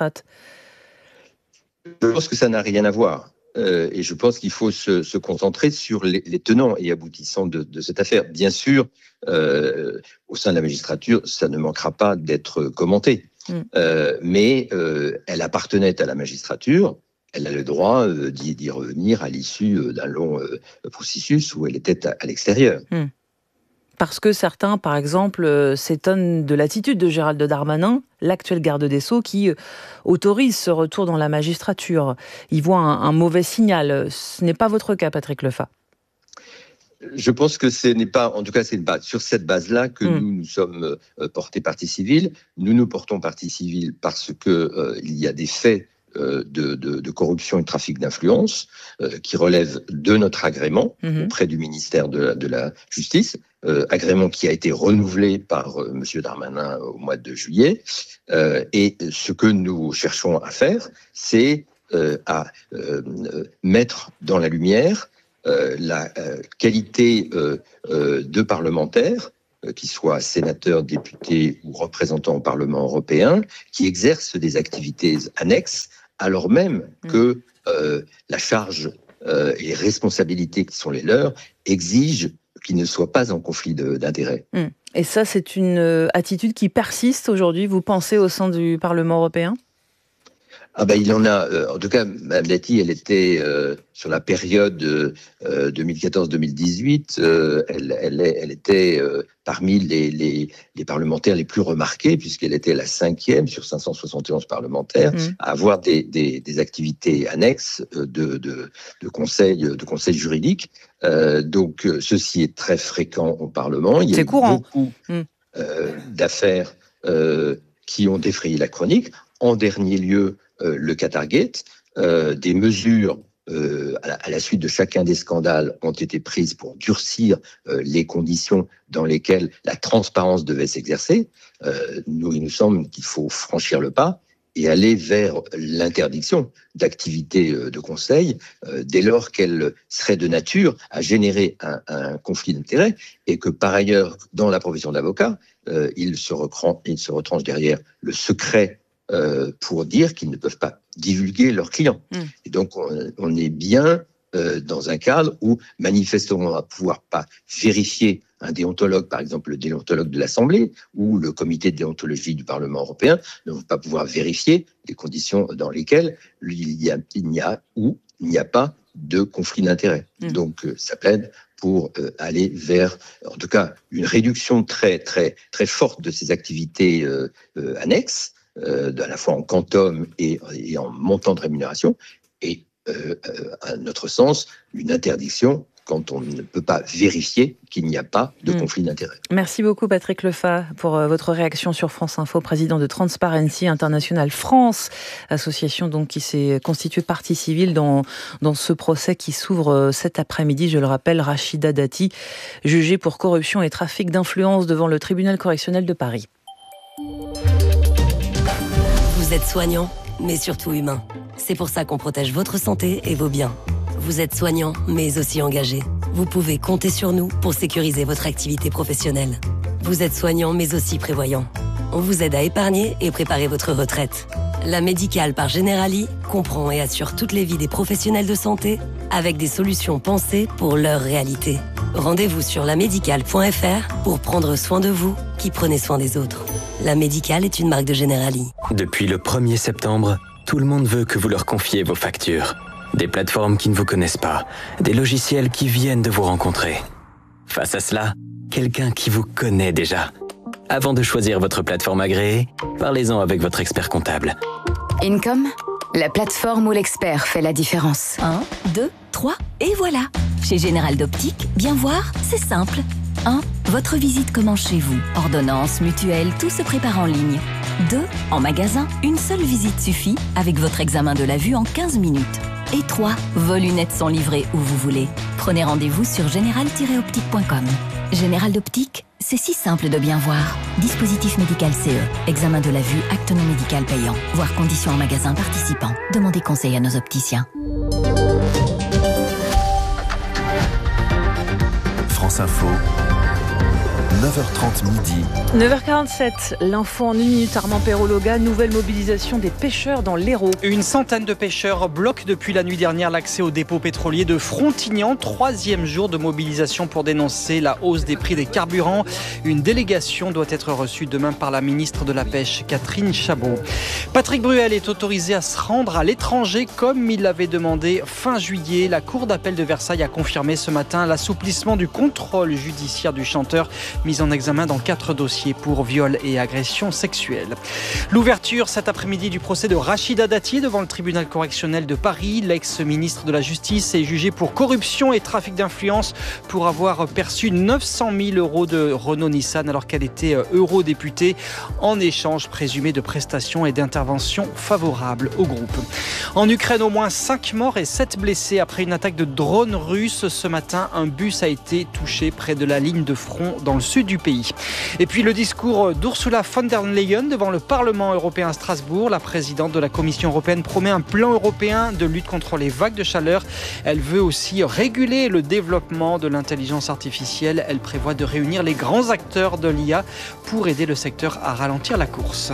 Je pense que ça n'a rien à voir. Euh, et je pense qu'il faut se, se concentrer sur les, les tenants et aboutissants de, de cette affaire. Bien sûr, euh, au sein de la magistrature, ça ne manquera pas d'être commenté. Mm. Euh, mais euh, elle appartenait à la magistrature. Elle a le droit euh, d'y, d'y revenir à l'issue d'un long euh, processus où elle était à, à l'extérieur. Mm. Parce que certains, par exemple, euh, s'étonnent de l'attitude de Gérald Darmanin, l'actuel garde des Sceaux, qui euh, autorise ce retour dans la magistrature. Il voit un, un mauvais signal. Ce n'est pas votre cas, Patrick Lefat. Je pense que ce n'est pas, en tout cas, c'est une base, sur cette base-là que mmh. nous, nous sommes euh, portés partie civile. Nous nous portons partie civile parce que euh, il y a des faits euh, de, de, de corruption et de trafic d'influence euh, qui relèvent de notre agrément mmh. auprès du ministère de la, de la Justice, euh, agrément qui a été renouvelé par euh, Monsieur Darmanin au mois de juillet. Euh, et ce que nous cherchons à faire, c'est euh, à euh, mettre dans la lumière Euh, la euh, qualité euh, euh, de parlementaires, euh, qu'ils soient sénateurs, députés ou représentants au Parlement européen, qui exercent des activités annexes, alors même que euh, la charge euh, et les responsabilités qui sont les leurs exigent qu'ils ne soient pas en conflit de, d'intérêts. Et ça, c'est une attitude qui persiste aujourd'hui, vous pensez, au sein du Parlement européen ? Ah ben il en a, euh, en tout cas, Mme Dati, elle était euh, sur la période euh, deux mille quatorze deux mille dix-huit, euh, elle, elle, elle était euh, parmi les, les, les parlementaires les plus remarqués, puisqu'elle était la cinquième sur cinq cent soixante et onze parlementaires mmh. à avoir des, des, des activités annexes de, de, de conseils de conseil juridiques. Euh, donc ceci est très fréquent au Parlement. Il y a C'est courant. beaucoup mmh. euh, d'affaires euh, qui ont défrayé la chronique. En dernier lieu, euh, le Qatargate, euh, des mesures euh, à, la, à la suite de chacun des scandales ont été prises pour durcir euh, les conditions dans lesquelles la transparence devait s'exercer. Euh, nous, il nous semble qu'il faut franchir le pas et aller vers l'interdiction d'activités de conseil euh, dès lors qu'elle serait de nature à générer un, un conflit d'intérêts et que par ailleurs, dans la profession d'avocat, euh, il se recran, il se retranche derrière le secret Euh, pour dire qu'ils ne peuvent pas divulguer leurs clients. Mmh. Et donc, on, on est bien euh, dans un cadre où, manifestement, on ne va pouvoir pas vérifier un déontologue, par exemple le déontologue de l'Assemblée ou le comité de déontologie du Parlement européen, ne vont pas pouvoir vérifier les conditions dans lesquelles il y a, il n'y a ou il n'y a pas de conflit d'intérêts. Mmh. Donc, euh, ça plaide pour euh, aller vers, en tout cas, une réduction très, très, très forte de ces activités euh, euh, annexes, Euh, à la fois en quantum et, et en montant de rémunération, et euh, à notre sens, une interdiction quand on ne peut pas vérifier qu'il n'y a pas de mmh. conflit d'intérêts. Merci beaucoup Patrick Lefat pour euh, votre réaction sur France Info, président de Transparency International France, association donc qui s'est constituée partie civile dans, dans ce procès qui s'ouvre euh, cet après-midi. Je le rappelle, Rachida Dati, jugée pour corruption et trafic d'influence devant le tribunal correctionnel de Paris. Vous êtes soignant, mais surtout humain. C'est pour ça qu'on protège votre santé et vos biens. Vous êtes soignant, mais aussi engagé. Vous pouvez compter sur nous pour sécuriser votre activité professionnelle. Vous êtes soignant, mais aussi prévoyant. On vous aide à épargner et préparer votre retraite. La Médicale par Generali comprend et assure toutes les vies des professionnels de santé avec des solutions pensées pour leur réalité. Rendez-vous sur la médicale point f r pour prendre soin de vous qui prenez soin des autres. La Médicale est une marque de Generali. Depuis le premier septembre, tout le monde veut que vous leur confiez vos factures. Des plateformes qui ne vous connaissent pas, des logiciels qui viennent de vous rencontrer. Face à cela, quelqu'un qui vous connaît déjà. Avant de choisir votre plateforme agréée, parlez-en avec votre expert comptable. Income, la plateforme où l'expert fait la différence. un, deux, trois, et voilà. Chez Général d'Optique, bien voir, c'est simple. un. Votre visite commence chez vous. Ordonnance, mutuelle, tout se prépare en ligne. deux. En magasin, une seule visite suffit avec votre examen de la vue en quinze minutes. Et trois. Vos lunettes sont livrées où vous voulez. Prenez rendez-vous sur général tiret optique point com. Général d'Optique, c'est si simple de bien voir. Dispositif médical C E. Examen de la vue, acte non médical payant. Voir conditions en magasin participant. Demandez conseil à nos opticiens. France Info. neuf heures trente midi. neuf heures quarante-sept, l'info en une minute. Armand Perrologa, nouvelle mobilisation des pêcheurs dans l'Hérault. Une centaine de pêcheurs bloquent depuis la nuit dernière l'accès au dépôt pétrolier de Frontignan. Troisième jour de mobilisation pour dénoncer la hausse des prix des carburants. Une délégation doit être reçue demain par la ministre de la Pêche, Catherine Chabot. Patrick Bruel est autorisé à se rendre à l'étranger comme il l'avait demandé fin juillet. La Cour d'appel de Versailles a confirmé ce matin l'assouplissement du contrôle judiciaire du chanteur mis en examen dans quatre dossiers pour viol et agression sexuelle. L'ouverture cet après-midi du procès de Rachida Dati devant le tribunal correctionnel de Paris. L'ex-ministre de la Justice est jugé pour corruption et trafic d'influence pour avoir perçu neuf cent mille euros de Renault-Nissan alors qu'elle était eurodéputée en échange présumé de prestations et d'interventions favorables au groupe. En Ukraine, au moins cinq morts et sept blessés après une attaque de drone russe. Ce matin, un bus a été touché près de la ligne de front dans le sud du pays. Et puis le discours d'Ursula von der Leyen devant le Parlement européen à Strasbourg. La présidente de la Commission européenne promet un plan européen de lutte contre les vagues de chaleur. Elle veut aussi réguler le développement de l'intelligence artificielle. Elle prévoit de réunir les grands acteurs de l'I A pour aider le secteur à ralentir la course.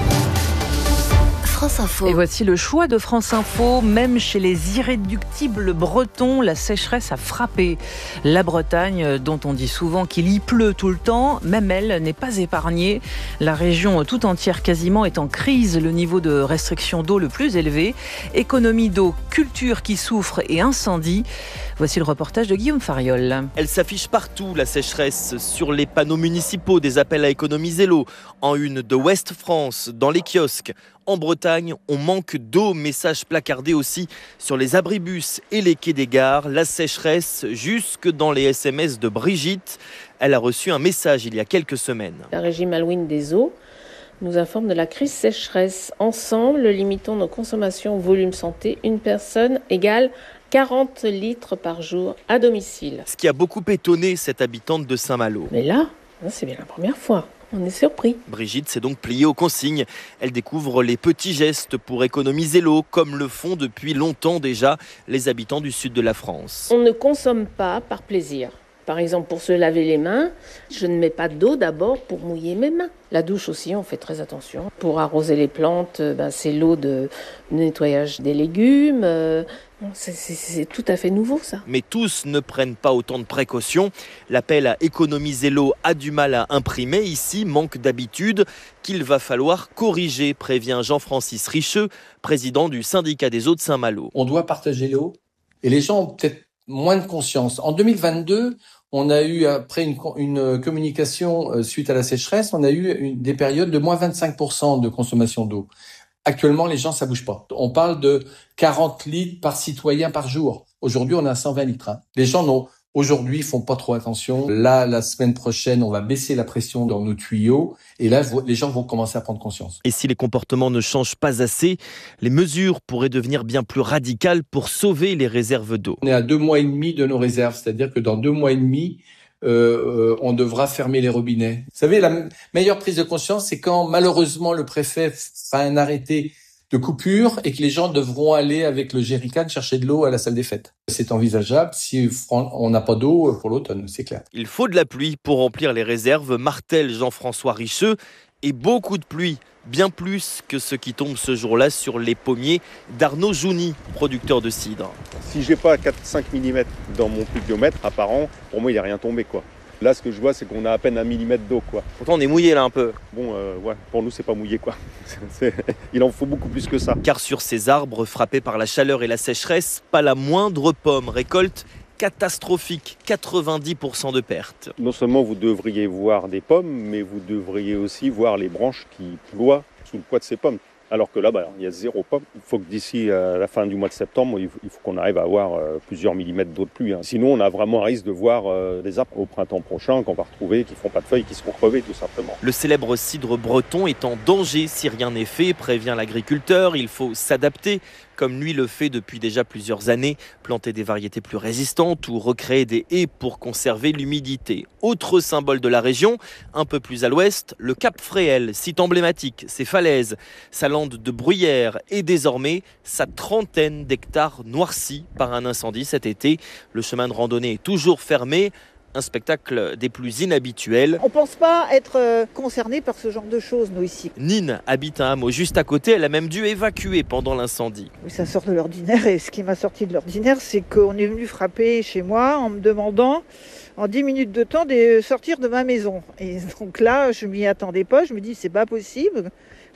France Info. Et voici le choix de France Info. Même chez les irréductibles bretons, la sécheresse a frappé. La Bretagne, dont on dit souvent qu'il y pleut tout le temps, même elle n'est pas épargnée. La région tout entière quasiment est en crise. Le niveau de restriction d'eau le plus élevé. Économie d'eau, culture qui souffre et incendie. Voici le reportage de Guillaume Fariol. Elle s'affiche partout, la sécheresse, sur les panneaux municipaux, des appels à économiser l'eau, en une de Ouest France, dans les kiosques. En Bretagne, on manque d'eau, message placardé aussi sur les abribus et les quais des gares. La sécheresse jusque dans les S M S de Brigitte. Elle a reçu un message il y a quelques semaines. La régie Malouine des eaux nous informe de la crise sécheresse. Ensemble, limitons nos consommations au volume santé. Une personne égale quarante litres par jour à domicile. Ce qui a beaucoup étonné cette habitante de Saint-Malo. Mais là, c'est bien la première fois. On est surpris. Brigitte s'est donc pliée aux consignes. Elle découvre les petits gestes pour économiser l'eau, comme le font depuis longtemps déjà les habitants du sud de la France. On ne consomme pas par plaisir. Par exemple, pour se laver les mains, je ne mets pas d'eau d'abord pour mouiller mes mains. La douche aussi, on fait très attention. Pour arroser les plantes, ben, c'est l'eau de nettoyage des légumes. C'est, c'est, c'est tout à fait nouveau, ça. Mais tous ne prennent pas autant de précautions. L'appel à économiser l'eau a du mal à imprimer. Ici, manque d'habitude qu'il va falloir corriger, prévient Jean-Francis Richeux, président du syndicat des eaux de Saint-Malo. On doit partager l'eau et les gens ont peut-être moins de conscience. En deux mille vingt-deux, on a eu, après une, une communication suite à la sécheresse, on a eu une, des périodes de moins vingt-cinq pour cent de consommation d'eau. Actuellement, les gens, ça bouge pas. On parle de quarante litres par citoyen par jour. Aujourd'hui, on est à cent vingt litres. Hein. Les gens n'ont, aujourd'hui, font pas trop attention. Là, la semaine prochaine, on va baisser la pression dans nos tuyaux. Et là, les gens vont commencer à prendre conscience. Et si les comportements ne changent pas assez, les mesures pourraient devenir bien plus radicales pour sauver les réserves d'eau. On est à deux mois et demi de nos réserves. C'est-à-dire que dans deux mois et demi, Euh, euh, on devra fermer les robinets. Vous savez, la m- meilleure prise de conscience, c'est quand malheureusement le préfet fait un arrêté de coupure et que les gens devront aller avec le jerrycan chercher de l'eau à la salle des fêtes. C'est envisageable si on n'a pas d'eau pour l'automne, c'est clair. Il faut de la pluie pour remplir les réserves, martèle Jean-François Richeux, et beaucoup de pluie, bien plus que ce qui tombe ce jour-là sur les pommiers d'Arnaud Jouni, producteur de cidre. Si j'ai pas quatre à cinq millimètres dans mon pluviomètre apparent, pour moi il n'est rien tombé quoi. Là ce que je vois c'est qu'on a à peine un millimètre d'eau quoi. Pourtant on est mouillé là un peu. Bon euh, ouais, pour nous c'est pas mouillé quoi. c'est... Il en faut beaucoup plus que ça. Car sur ces arbres frappés par la chaleur et la sécheresse, pas la moindre pomme récolte. Catastrophique, quatre-vingt-dix pour cent de pertes. Non seulement vous devriez voir des pommes, mais vous devriez aussi voir les branches qui ploient sous le poids de ces pommes. Alors que là, bah, il y a zéro pomme. Il faut que d'ici à la fin du mois de septembre, il faut qu'on arrive à avoir euh, plusieurs millimètres d'eau de pluie. Hein. Sinon, on a vraiment un risque de voir euh, des arbres au printemps prochain qu'on va retrouver, qui ne font pas de feuilles, qui seront crevés tout simplement. Le célèbre cidre breton est en danger si rien n'est fait, prévient l'agriculteur. Il faut s'adapter, comme lui le fait depuis déjà plusieurs années, planter des variétés plus résistantes ou recréer des haies pour conserver l'humidité. Autre symbole de la région, un peu plus à l'ouest, le Cap Fréhel, site emblématique, ses falaises, sa lande de bruyère et désormais sa trentaine d'hectares noircis par un incendie cet été. Le chemin de randonnée est toujours fermé. Un spectacle des plus inhabituels. On ne pense pas être concerné par ce genre de choses, nous, ici. Nine habite un hameau juste à côté. Elle a même dû évacuer pendant l'incendie. Oui, ça sort de l'ordinaire. Et ce qui m'a sorti de l'ordinaire, c'est qu'on est venu frapper chez moi en me demandant, en dix minutes de temps, de sortir de ma maison. Et donc là, je ne m'y attendais pas. Je me dis, c'est pas possible.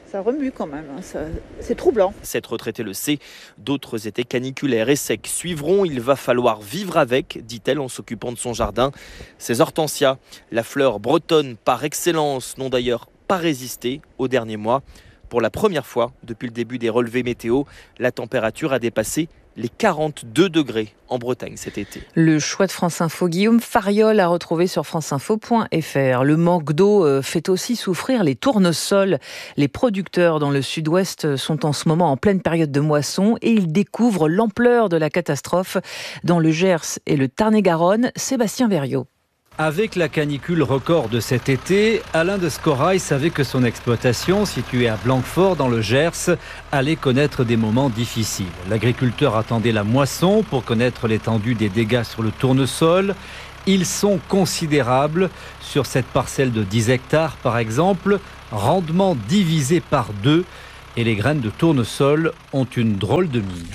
Ça remue quand même, hein. Ça, c'est troublant. Cette retraitée le sait, d'autres étaient caniculaires et secs suivront. Il va falloir vivre avec, dit-elle en s'occupant de son jardin. Ces hortensias, la fleur bretonne par excellence, n'ont d'ailleurs pas résisté aux derniers mois. Pour la première fois depuis le début des relevés météo, la température a dépassé les quarante-deux degrés en Bretagne cet été. Le choix de France Info, Guillaume Fariol, à retrouver sur franceinfo point f r. Le manque d'eau fait aussi souffrir les tournesols. Les producteurs dans le sud-ouest sont en ce moment en pleine période de moisson et ils découvrent l'ampleur de la catastrophe. Dans le Gers et le Tarn-et-Garonne, Sébastien Verriot. Avec la canicule record de cet été, Alain de Scorail savait que son exploitation, située à Blanquefort dans le Gers, allait connaître des moments difficiles. L'agriculteur attendait la moisson pour connaître l'étendue des dégâts sur le tournesol. Ils sont considérables. Sur cette parcelle de dix hectares, par exemple, rendement divisé par deux. Et les graines de tournesol ont une drôle de mine.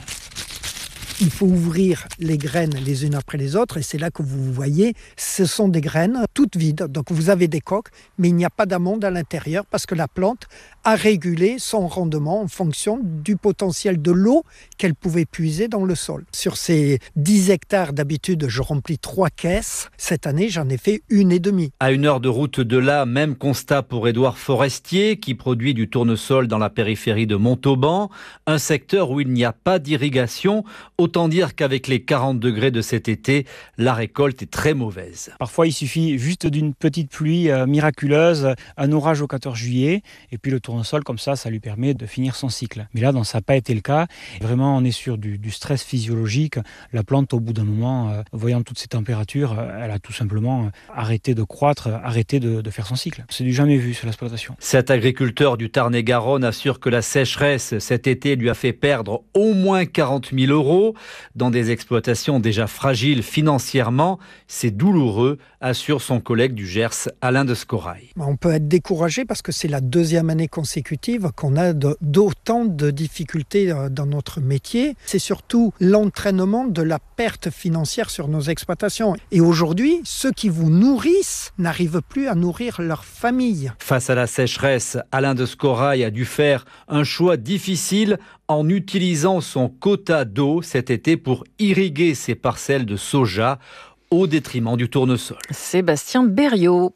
Il faut ouvrir les graines les unes après les autres et c'est là que vous voyez, ce sont des graines toutes vides. Donc vous avez des coques, mais il n'y a pas d'amandes à l'intérieur parce que la plante a régulé son rendement en fonction du potentiel de l'eau qu'elle pouvait puiser dans le sol. Sur ces dix hectares, d'habitude, je remplis trois caisses. Cette année, j'en ai fait une et demie. À une heure de route de là, même constat pour Édouard Forestier, qui produit du tournesol dans la périphérie de Montauban, un secteur où il n'y a pas d'irrigation. Autant dire qu'avec les quarante degrés de cet été, la récolte est très mauvaise. Parfois, il suffit juste d'une petite pluie euh, miraculeuse, un orage au quatorze juillet, et puis le tournesol, comme ça, ça lui permet de finir son cycle. Mais là, non, ça n'a pas été le cas. Vraiment, on est sur du, du stress physiologique. La plante, au bout d'un moment, euh, voyant toutes ces températures, euh, elle a tout simplement arrêté de croître, arrêté de, de faire son cycle. C'est du jamais vu sur l'exploitation. Cet agriculteur du Tarn-et-Garonne assure que la sécheresse cet été lui a fait perdre au moins quarante mille euros. Dans des exploitations déjà fragiles financièrement, c'est douloureux, assure son collègue du Gers, Alain de Scorail. On peut être découragé parce que c'est la deuxième année consécutive qu'on a de, d'autant de difficultés dans notre métier. C'est surtout l'entraînement de la perte financière sur nos exploitations. Et aujourd'hui, ceux qui vous nourrissent n'arrivent plus à nourrir leur famille. Face à la sécheresse, Alain de Scorail a dû faire un choix difficile en utilisant son quota d'eau cet été pour irriguer ses parcelles de soja au détriment du tournesol. Sébastien Berriot.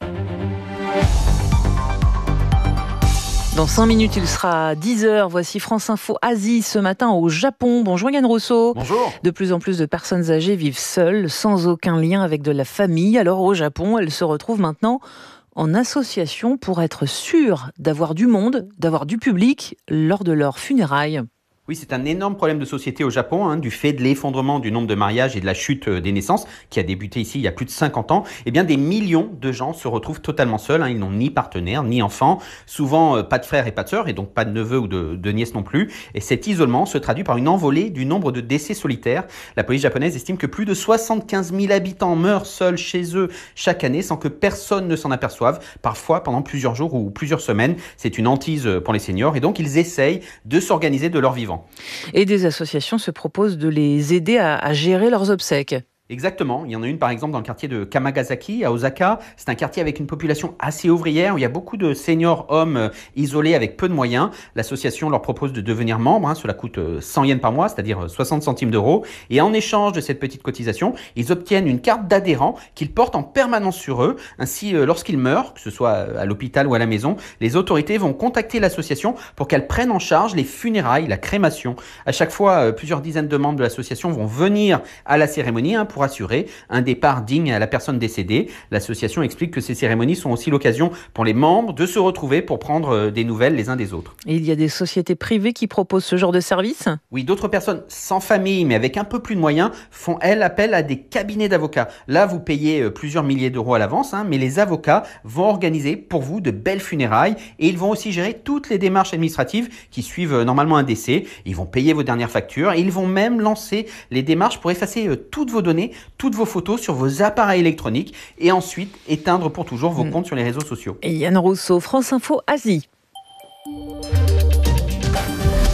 Dans cinq minutes, il sera dix heures. Voici France Info Asie ce matin au Japon. Bonjour Yann Rousseau. Bonjour. De plus en plus de personnes âgées vivent seules, sans aucun lien avec de la famille. Alors au Japon, elles se retrouvent maintenant en association pour être sûres d'avoir du monde, d'avoir du public lors de leurs funérailles. Oui, c'est un énorme problème de société au Japon, hein, du fait de l'effondrement du nombre de mariages et de la chute des naissances, qui a débuté ici il y a plus de cinquante ans. Eh bien, des millions de gens se retrouvent totalement seuls, hein, ils n'ont ni partenaire, ni enfant, souvent euh, pas de frères et pas de sœurs, et donc pas de neveux ou de, de nièces non plus. Et cet isolement se traduit par une envolée du nombre de décès solitaires. La police japonaise estime que plus de soixante-quinze mille habitants meurent seuls chez eux chaque année, sans que personne ne s'en aperçoive, parfois pendant plusieurs jours ou plusieurs semaines. C'est une hantise pour les seniors, et donc ils essayent de s'organiser de leur vivant. Et des associations se proposent de les aider à, à gérer leurs obsèques. Exactement. Il y en a une par exemple dans le quartier de Kamagasaki à Osaka. C'est un quartier avec une population assez ouvrière où il y a beaucoup de seniors hommes euh, isolés avec peu de moyens. L'association leur propose de devenir membre. Hein. Cela coûte euh, cent yens par mois, c'est-à-dire soixante centimes d'euros. Et en échange de cette petite cotisation, ils obtiennent une carte d'adhérent qu'ils portent en permanence sur eux. Ainsi, euh, lorsqu'ils meurent, que ce soit à l'hôpital ou à la maison, les autorités vont contacter l'association pour qu'elle prenne en charge les funérailles, la crémation. À chaque fois, euh, plusieurs dizaines de membres de l'association vont venir à la cérémonie hein, pour assurer un départ digne à la personne décédée. L'association explique que ces cérémonies sont aussi l'occasion pour les membres de se retrouver pour prendre des nouvelles les uns des autres. Et il y a des sociétés privées qui proposent ce genre de service ? Oui, d'autres personnes sans famille mais avec un peu plus de moyens font, elles, appel à des cabinets d'avocats. Là, vous payez plusieurs milliers d'euros à l'avance, hein, mais les avocats vont organiser pour vous de belles funérailles et ils vont aussi gérer toutes les démarches administratives qui suivent normalement un décès. Ils vont payer vos dernières factures et ils vont même lancer les démarches pour effacer toutes vos données, toutes vos photos sur vos appareils électroniques et ensuite éteindre pour toujours vos mmh. comptes sur les réseaux sociaux. Et Yann Rousseau, France Info Asie. Pourquoi la M A F ?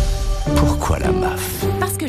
Parce que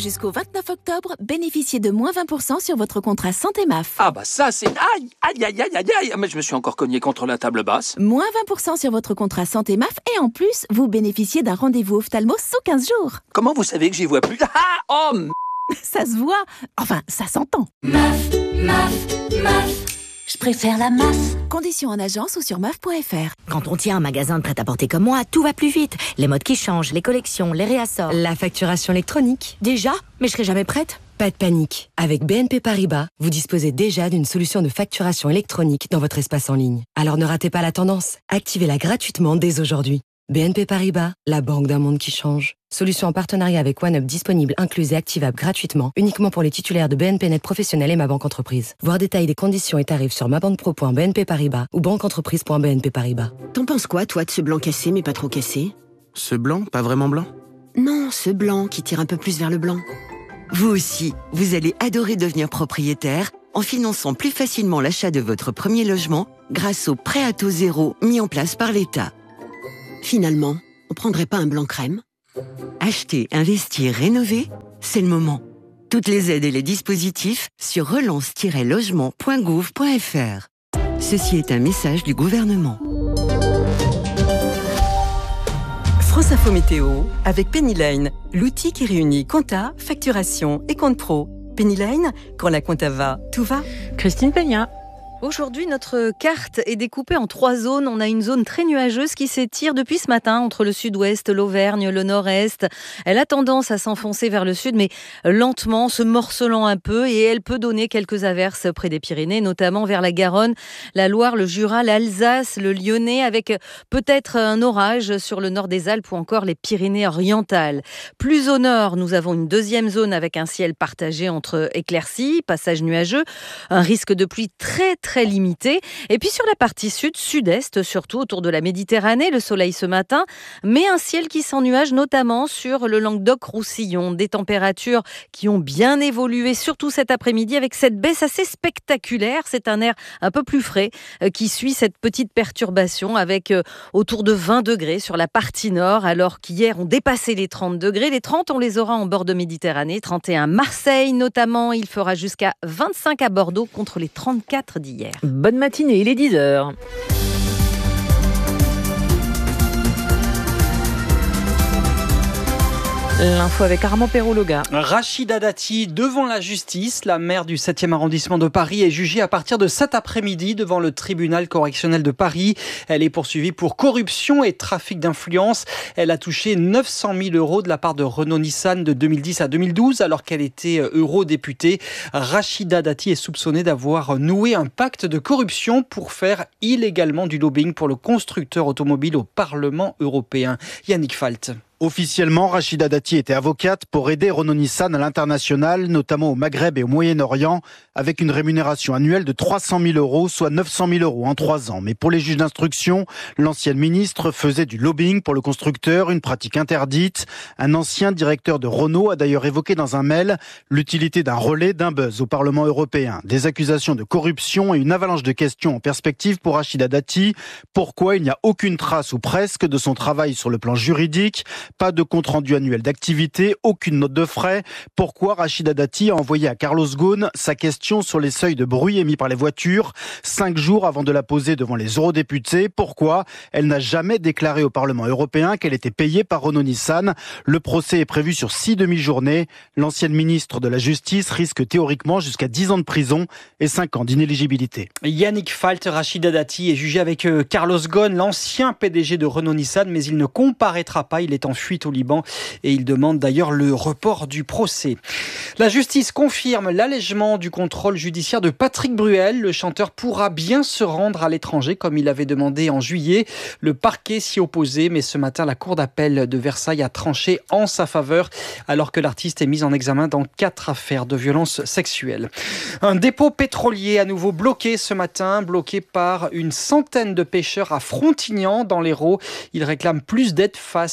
Jusqu'au vingt-neuf octobre, bénéficiez de moins vingt pour cent sur votre contrat santé M A F. Ah bah ça c'est... Aïe, aïe, aïe, aïe, aïe, aïe. Mais je me suis encore cogné contre la table basse. Moins vingt pour cent sur votre contrat santé M A F et en plus, vous bénéficiez d'un rendez-vous ophtalmo sous quinze jours. Comment vous savez que j'y vois plus? Ah, oh m... Ça se voit. Enfin, ça s'entend. M A F, M A F, M A F. Je préfère la M A F. Conditions en agence ou sur M A F point F R. Quand on tient un magasin de prêt-à-porter comme moi, tout va plus vite. Les modes qui changent, les collections, les réassorts. La facturation électronique. Déjà? Mais je serai jamais prête. Pas de panique. Avec B N P Paribas, vous disposez déjà d'une solution de facturation électronique dans votre espace en ligne. Alors ne ratez pas la tendance. Activez-la gratuitement dès aujourd'hui. B N P Paribas, la banque d'un monde qui change. Solution en partenariat avec OneUp disponible, incluse et activable gratuitement, uniquement pour les titulaires de B N P Net Professionnel et Ma Banque Entreprise. Voir détail des conditions et tarifs sur mabanpro point b n p paribas ou banqueentreprise point b n p paribas. T'en penses quoi, toi, de ce blanc cassé mais pas trop cassé? Ce blanc, pas vraiment blanc? Non, ce blanc qui tire un peu plus vers le blanc. Vous aussi, vous allez adorer devenir propriétaire en finançant plus facilement l'achat de votre premier logement grâce au prêt à taux zéro mis en place par l'État. Finalement, on prendrait pas un blanc crème? Acheter, investir, rénover, c'est le moment. Toutes les aides et les dispositifs sur relance tiret logement point gouv point f r. Ceci est un message du gouvernement. France Info Météo avec Pennyline, l'outil qui réunit compta, facturation et compte pro. Pennyline, quand la compta va, tout va. Christine Peña. Aujourd'hui, notre carte est découpée en trois zones. On a une zone très nuageuse qui s'étire depuis ce matin entre le sud-ouest, l'Auvergne, le nord-est. Elle a tendance à s'enfoncer vers le sud, mais lentement, se morcelant un peu. Et elle peut donner quelques averses près des Pyrénées, notamment vers la Garonne, la Loire, le Jura, l'Alsace, le Lyonnais, avec peut-être un orage sur le nord des Alpes ou encore les Pyrénées-Orientales. Plus au nord, nous avons une deuxième zone avec un ciel partagé entre éclaircies, passages nuageux, un risque de pluie très très très limité. Et puis sur la partie sud, sud-est, surtout autour de la Méditerranée, le soleil ce matin, mais un ciel qui s'ennuage notamment sur le Languedoc-Roussillon. Des températures qui ont bien évolué, surtout cet après-midi, avec cette baisse assez spectaculaire. C'est un air un peu plus frais euh, qui suit cette petite perturbation avec euh, autour de vingt degrés sur la partie nord, alors qu'hier on dépassait les trente degrés. Les trente, on les aura en bord de Méditerranée, trente et un Marseille notamment. Il fera jusqu'à vingt-cinq à Bordeaux contre les trente-quatre d'hier. Bonne matinée, il est dix heures. L'info avec Armand Perrault-Loga. Rachida Dati devant la justice. La maire du septième arrondissement de Paris est jugée à partir de cet après-midi devant le tribunal correctionnel de Paris. Elle est poursuivie pour corruption et trafic d'influence. Elle a touché neuf cent mille euros de la part de Renault-Nissan de deux mille dix à deux mille douze alors qu'elle était eurodéputée. Rachida Dati est soupçonnée d'avoir noué un pacte de corruption pour faire illégalement du lobbying pour le constructeur automobile au Parlement européen. Yannick Falt. Officiellement, Rachida Dati était avocate pour aider Renault-Nissan à l'international, notamment au Maghreb et au Moyen-Orient, avec une rémunération annuelle de trois cent mille euros, soit neuf cent mille euros en trois ans. Mais pour les juges d'instruction, l'ancienne ministre faisait du lobbying pour le constructeur, une pratique interdite. Un ancien directeur de Renault a d'ailleurs évoqué dans un mail l'utilité d'un relais, d'un buzz au Parlement européen. Des accusations de corruption et une avalanche de questions en perspective pour Rachida Dati. Pourquoi il n'y a aucune trace ou presque de son travail sur le plan juridique ? Pas de compte-rendu annuel d'activité, aucune note de frais. Pourquoi Rachida Dati a envoyé à Carlos Ghosn sa question sur les seuils de bruit émis par les voitures, cinq jours avant de la poser devant les eurodéputés? Pourquoi elle n'a jamais déclaré au Parlement européen qu'elle était payée par Renault-Nissan? Le procès est prévu sur six demi-journées. L'ancienne ministre de la Justice risque théoriquement jusqu'à dix ans de prison et cinq ans d'inéligibilité. Yannick Falt, Rachida Dati est jugé avec Carlos Ghosn, l'ancien P D G de Renault-Nissan, mais il ne comparaîtra pas. Il est en fuite au Liban et il demande d'ailleurs le report du procès. La justice confirme l'allègement du contrôle judiciaire de Patrick Bruel. Le chanteur pourra bien se rendre à l'étranger comme il avait demandé en juillet. Le parquet s'y opposait, mais ce matin, la cour d'appel de Versailles a tranché en sa faveur alors que l'artiste est mis en examen dans quatre affaires de violences sexuelles. Un dépôt pétrolier à nouveau bloqué ce matin, bloqué par une centaine de pêcheurs à Frontignan dans l'Hérault. Ils réclament plus d'aide face à la hausse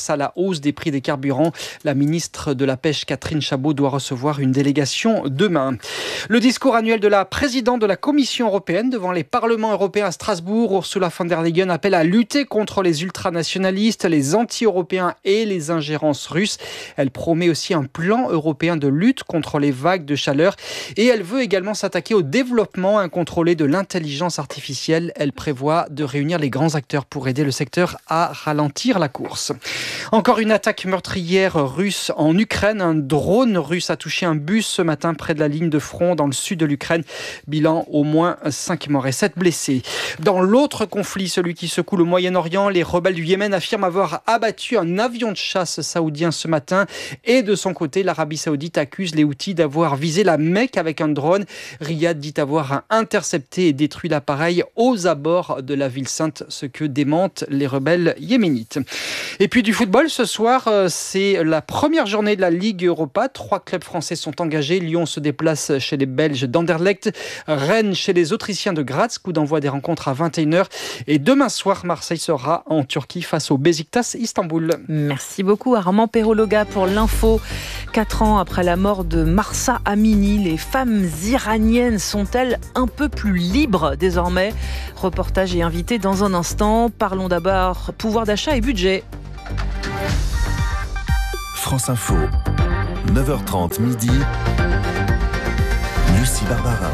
hausse des prix des carburants. La ministre de la Pêche, Catherine Chabot, doit recevoir une délégation demain. Le discours annuel de la présidente de la Commission européenne devant les parlements européens à Strasbourg, Ursula von der Leyen appelle à lutter contre les ultranationalistes, les anti-européens et les ingérences russes. Elle promet aussi un plan européen de lutte contre les vagues de chaleur et elle veut également s'attaquer au développement incontrôlé de l'intelligence artificielle. Elle prévoit de réunir les grands acteurs pour aider le secteur à ralentir la course. Encore une attaque meurtrière russe en Ukraine. Un drone russe a touché un bus ce matin près de la ligne de front dans le sud de l'Ukraine. Bilan, au moins cinq morts et sept blessés. Dans l'autre conflit, celui qui secoue le Moyen-Orient, les rebelles du Yémen affirment avoir abattu un avion de chasse saoudien ce matin. Et de son côté, l'Arabie saoudite accuse les Houthis d'avoir visé la Mecque avec un drone. Riyad dit avoir intercepté et détruit l'appareil aux abords de la ville sainte, ce que démentent les rebelles yéménites. Et puis du football, ce soir, c'est la première journée de la Ligue Europa. Trois clubs français sont engagés. Lyon se déplace chez les Belges d'Anderlecht, Rennes chez les Autrichiens de Graz. Coup d'envoi des rencontres à vingt et une heures. Et demain soir, Marseille sera en Turquie face au Beşiktaş Istanbul. Merci beaucoup Armand Perologa pour l'info. Quatre ans après la mort de Mahsa Amini, les femmes iraniennes sont-elles un peu plus libres désormais? Reportage et invité dans un instant. Parlons d'abord pouvoir d'achat et budget. France Info, neuf heures trente midi, Lucie Barbara.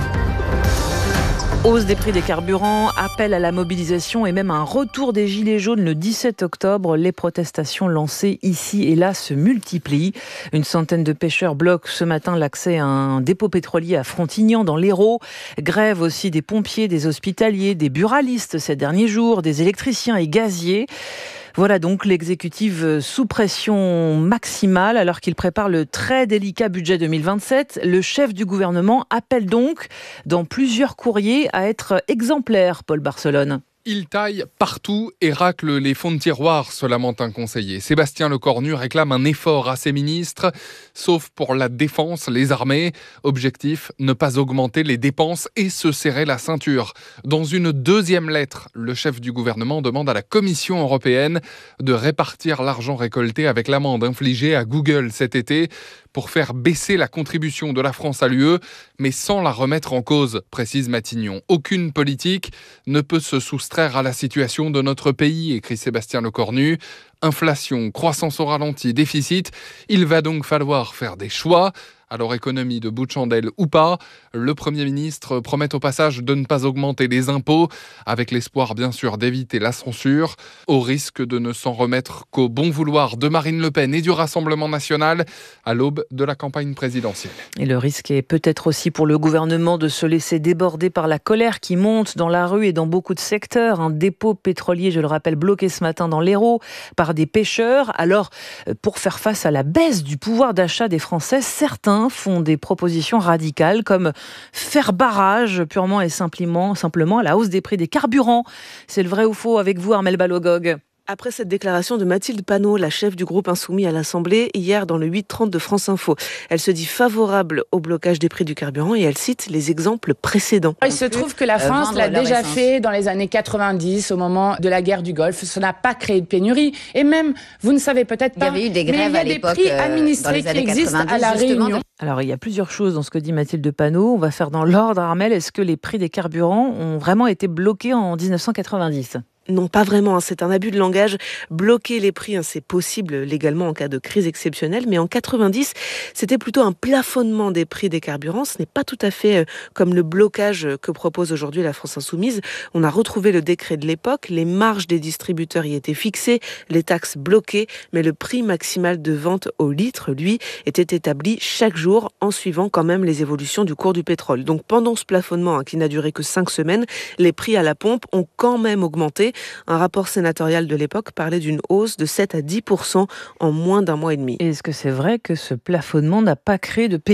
Hausse des prix des carburants, appel à la mobilisation et même un retour des gilets jaunes le dix-sept octobre. Les protestations lancées ici et là se multiplient. Une centaine de pêcheurs bloquent ce matin l'accès à un dépôt pétrolier à Frontignan dans l'Hérault. Grève aussi des pompiers, des hospitaliers, des buralistes ces derniers jours, des électriciens et gaziers. Voilà donc l'exécutif sous pression maximale alors qu'il prépare le très délicat budget deux mille vingt-sept. Le chef du gouvernement appelle donc dans plusieurs courriers à être exemplaire, Paul Barcelone. Il taille partout et racle les fonds de tiroir, se lamente un conseiller. Sébastien Lecornu réclame un effort à ses ministres, sauf pour la défense, les armées. Objectif, ne pas augmenter les dépenses et se serrer la ceinture. Dans une deuxième lettre, le chef du gouvernement demande à la Commission européenne de répartir l'argent récolté avec l'amende infligée à Google cet été pour faire baisser la contribution de la France à l'U E, mais sans la remettre en cause, précise Matignon. Aucune politique ne peut se soustraire à la situation de notre pays, écrit Sébastien Lecornu. Inflation, croissance au ralenti, déficit, il va donc falloir faire des choix. Alors économie de bout de chandelle ou pas, le Premier ministre promet au passage de ne pas augmenter les impôts, avec l'espoir bien sûr d'éviter la censure, au risque de ne s'en remettre qu'au bon vouloir de Marine Le Pen et du Rassemblement national à l'aube de la campagne présidentielle. Et le risque est peut-être aussi pour le gouvernement de se laisser déborder par la colère qui monte dans la rue et dans beaucoup de secteurs. Un dépôt pétrolier, je le rappelle, bloqué ce matin dans l'Hérault par des pêcheurs. Alors, pour faire face à la baisse du pouvoir d'achat des Français, certains font des propositions radicales comme faire barrage purement et simplement, simplement à la hausse des prix des carburants. C'est le vrai ou faux avec vous, Armelle Balogog? Après cette déclaration de Mathilde Panot, la chef du groupe Insoumis à l'Assemblée, hier dans le huit trente de France Info. Elle se dit favorable au blocage des prix du carburant et elle cite les exemples précédents. Il se trouve que la France l'a déjà fait dans les années quatre-vingt-dix, au moment de la guerre du Golfe. Ça n'a pas créé de pénurie. Et même, vous ne savez peut-être pas, il y avait eu des grèves mais à il y a l'époque, des prix administrés qui existent à La Réunion. Alors, il y a plusieurs choses dans ce que dit Mathilde Panot. On va faire dans l'ordre, Armelle. Est-ce que les prix des carburants ont vraiment été bloqués en dix-neuf cent quatre-vingt-dix ? Non, pas vraiment. C'est un abus de langage. Bloquer les prix, c'est possible légalement en cas de crise exceptionnelle. Mais en quatre-vingt-dix, c'était plutôt un plafonnement des prix des carburants. Ce n'est pas tout à fait comme le blocage que propose aujourd'hui la France Insoumise. On a retrouvé le décret de l'époque. Les marges des distributeurs y étaient fixées, les taxes bloquées. Mais le prix maximal de vente au litre, lui, était établi chaque jour en suivant quand même les évolutions du cours du pétrole. Donc pendant ce plafonnement, hein, qui n'a duré que cinq semaines, les prix à la pompe ont quand même augmenté. Un rapport sénatorial de l'époque parlait d'une hausse de sept à dix pour cent en moins d'un mois et demi. Et est-ce que c'est vrai que ce plafonnement n'a pas créé de pénurie ?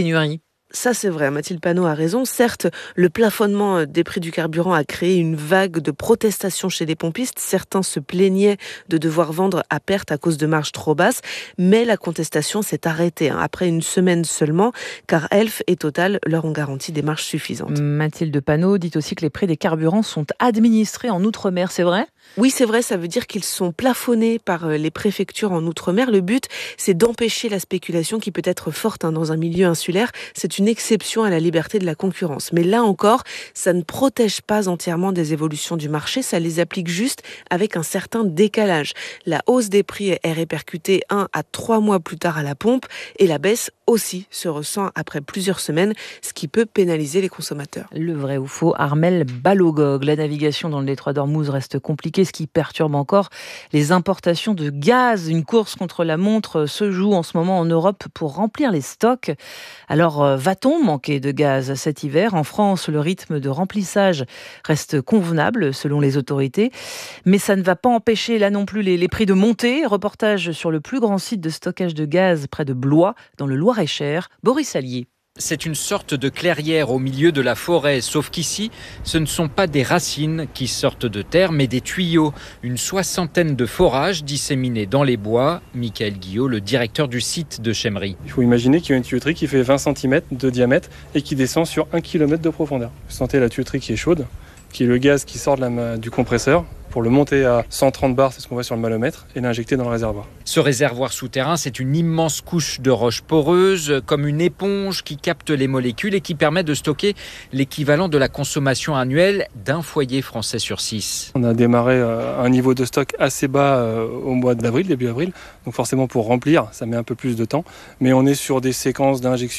Ça, c'est vrai. Mathilde Panot a raison. Certes, le plafonnement des prix du carburant a créé une vague de protestations chez les pompistes. Certains se plaignaient de devoir vendre à perte à cause de marges trop basses. Mais la contestation s'est arrêtée hein, après une semaine seulement, car Elf et Total leur ont garanti des marges suffisantes. Mathilde Panot dit aussi que les prix des carburants sont administrés en Outre-mer, c'est vrai ? Oui, c'est vrai. Ça veut dire qu'ils sont plafonnés par les préfectures en Outre-mer. Le but, c'est d'empêcher la spéculation qui peut être forte hein, dans un milieu insulaire. C'est une une exception à la liberté de la concurrence. Mais là encore, ça ne protège pas entièrement des évolutions du marché, ça les applique juste avec un certain décalage. La hausse des prix est répercutée un à trois mois plus tard à la pompe et la baisse aussi se ressent après plusieurs semaines, ce qui peut pénaliser les consommateurs. Le vrai ou faux, Armel Balogog. La navigation dans le détroit d'Ormuz reste compliquée, ce qui perturbe encore les importations de gaz. Une course contre la montre se joue en ce moment en Europe pour remplir les stocks. Alors, va-t-on manquer de gaz cet hiver ? En France, le rythme de remplissage reste convenable selon les autorités, mais ça ne va pas empêcher là non plus les, les prix de monter. Reportage sur le plus grand site de stockage de gaz près de Blois, dans le Loir-et-Cher, Boris Allier. C'est une sorte de clairière au milieu de la forêt, sauf qu'ici, ce ne sont pas des racines qui sortent de terre, mais des tuyaux. Une soixantaine de forages disséminés dans les bois. Michael Guillot, le directeur du site de Chemmery. Il faut imaginer qu'il y a une tuyauterie qui fait vingt centimètres de diamètre et qui descend sur un kilomètre de profondeur. Vous sentez la tuyauterie qui est chaude, qui est le gaz qui sort de la, du compresseur, pour le monter à cent trente bars, c'est ce qu'on voit sur le manomètre, et l'injecter dans le réservoir. Ce réservoir souterrain, c'est une immense couche de roches poreuses, comme une éponge qui capte les molécules et qui permet de stocker l'équivalent de la consommation annuelle d'un foyer français sur six. On a démarré à un niveau de stock assez bas au mois d'avril, début avril, donc forcément pour remplir, ça met un peu plus de temps, mais on est sur des séquences d'injection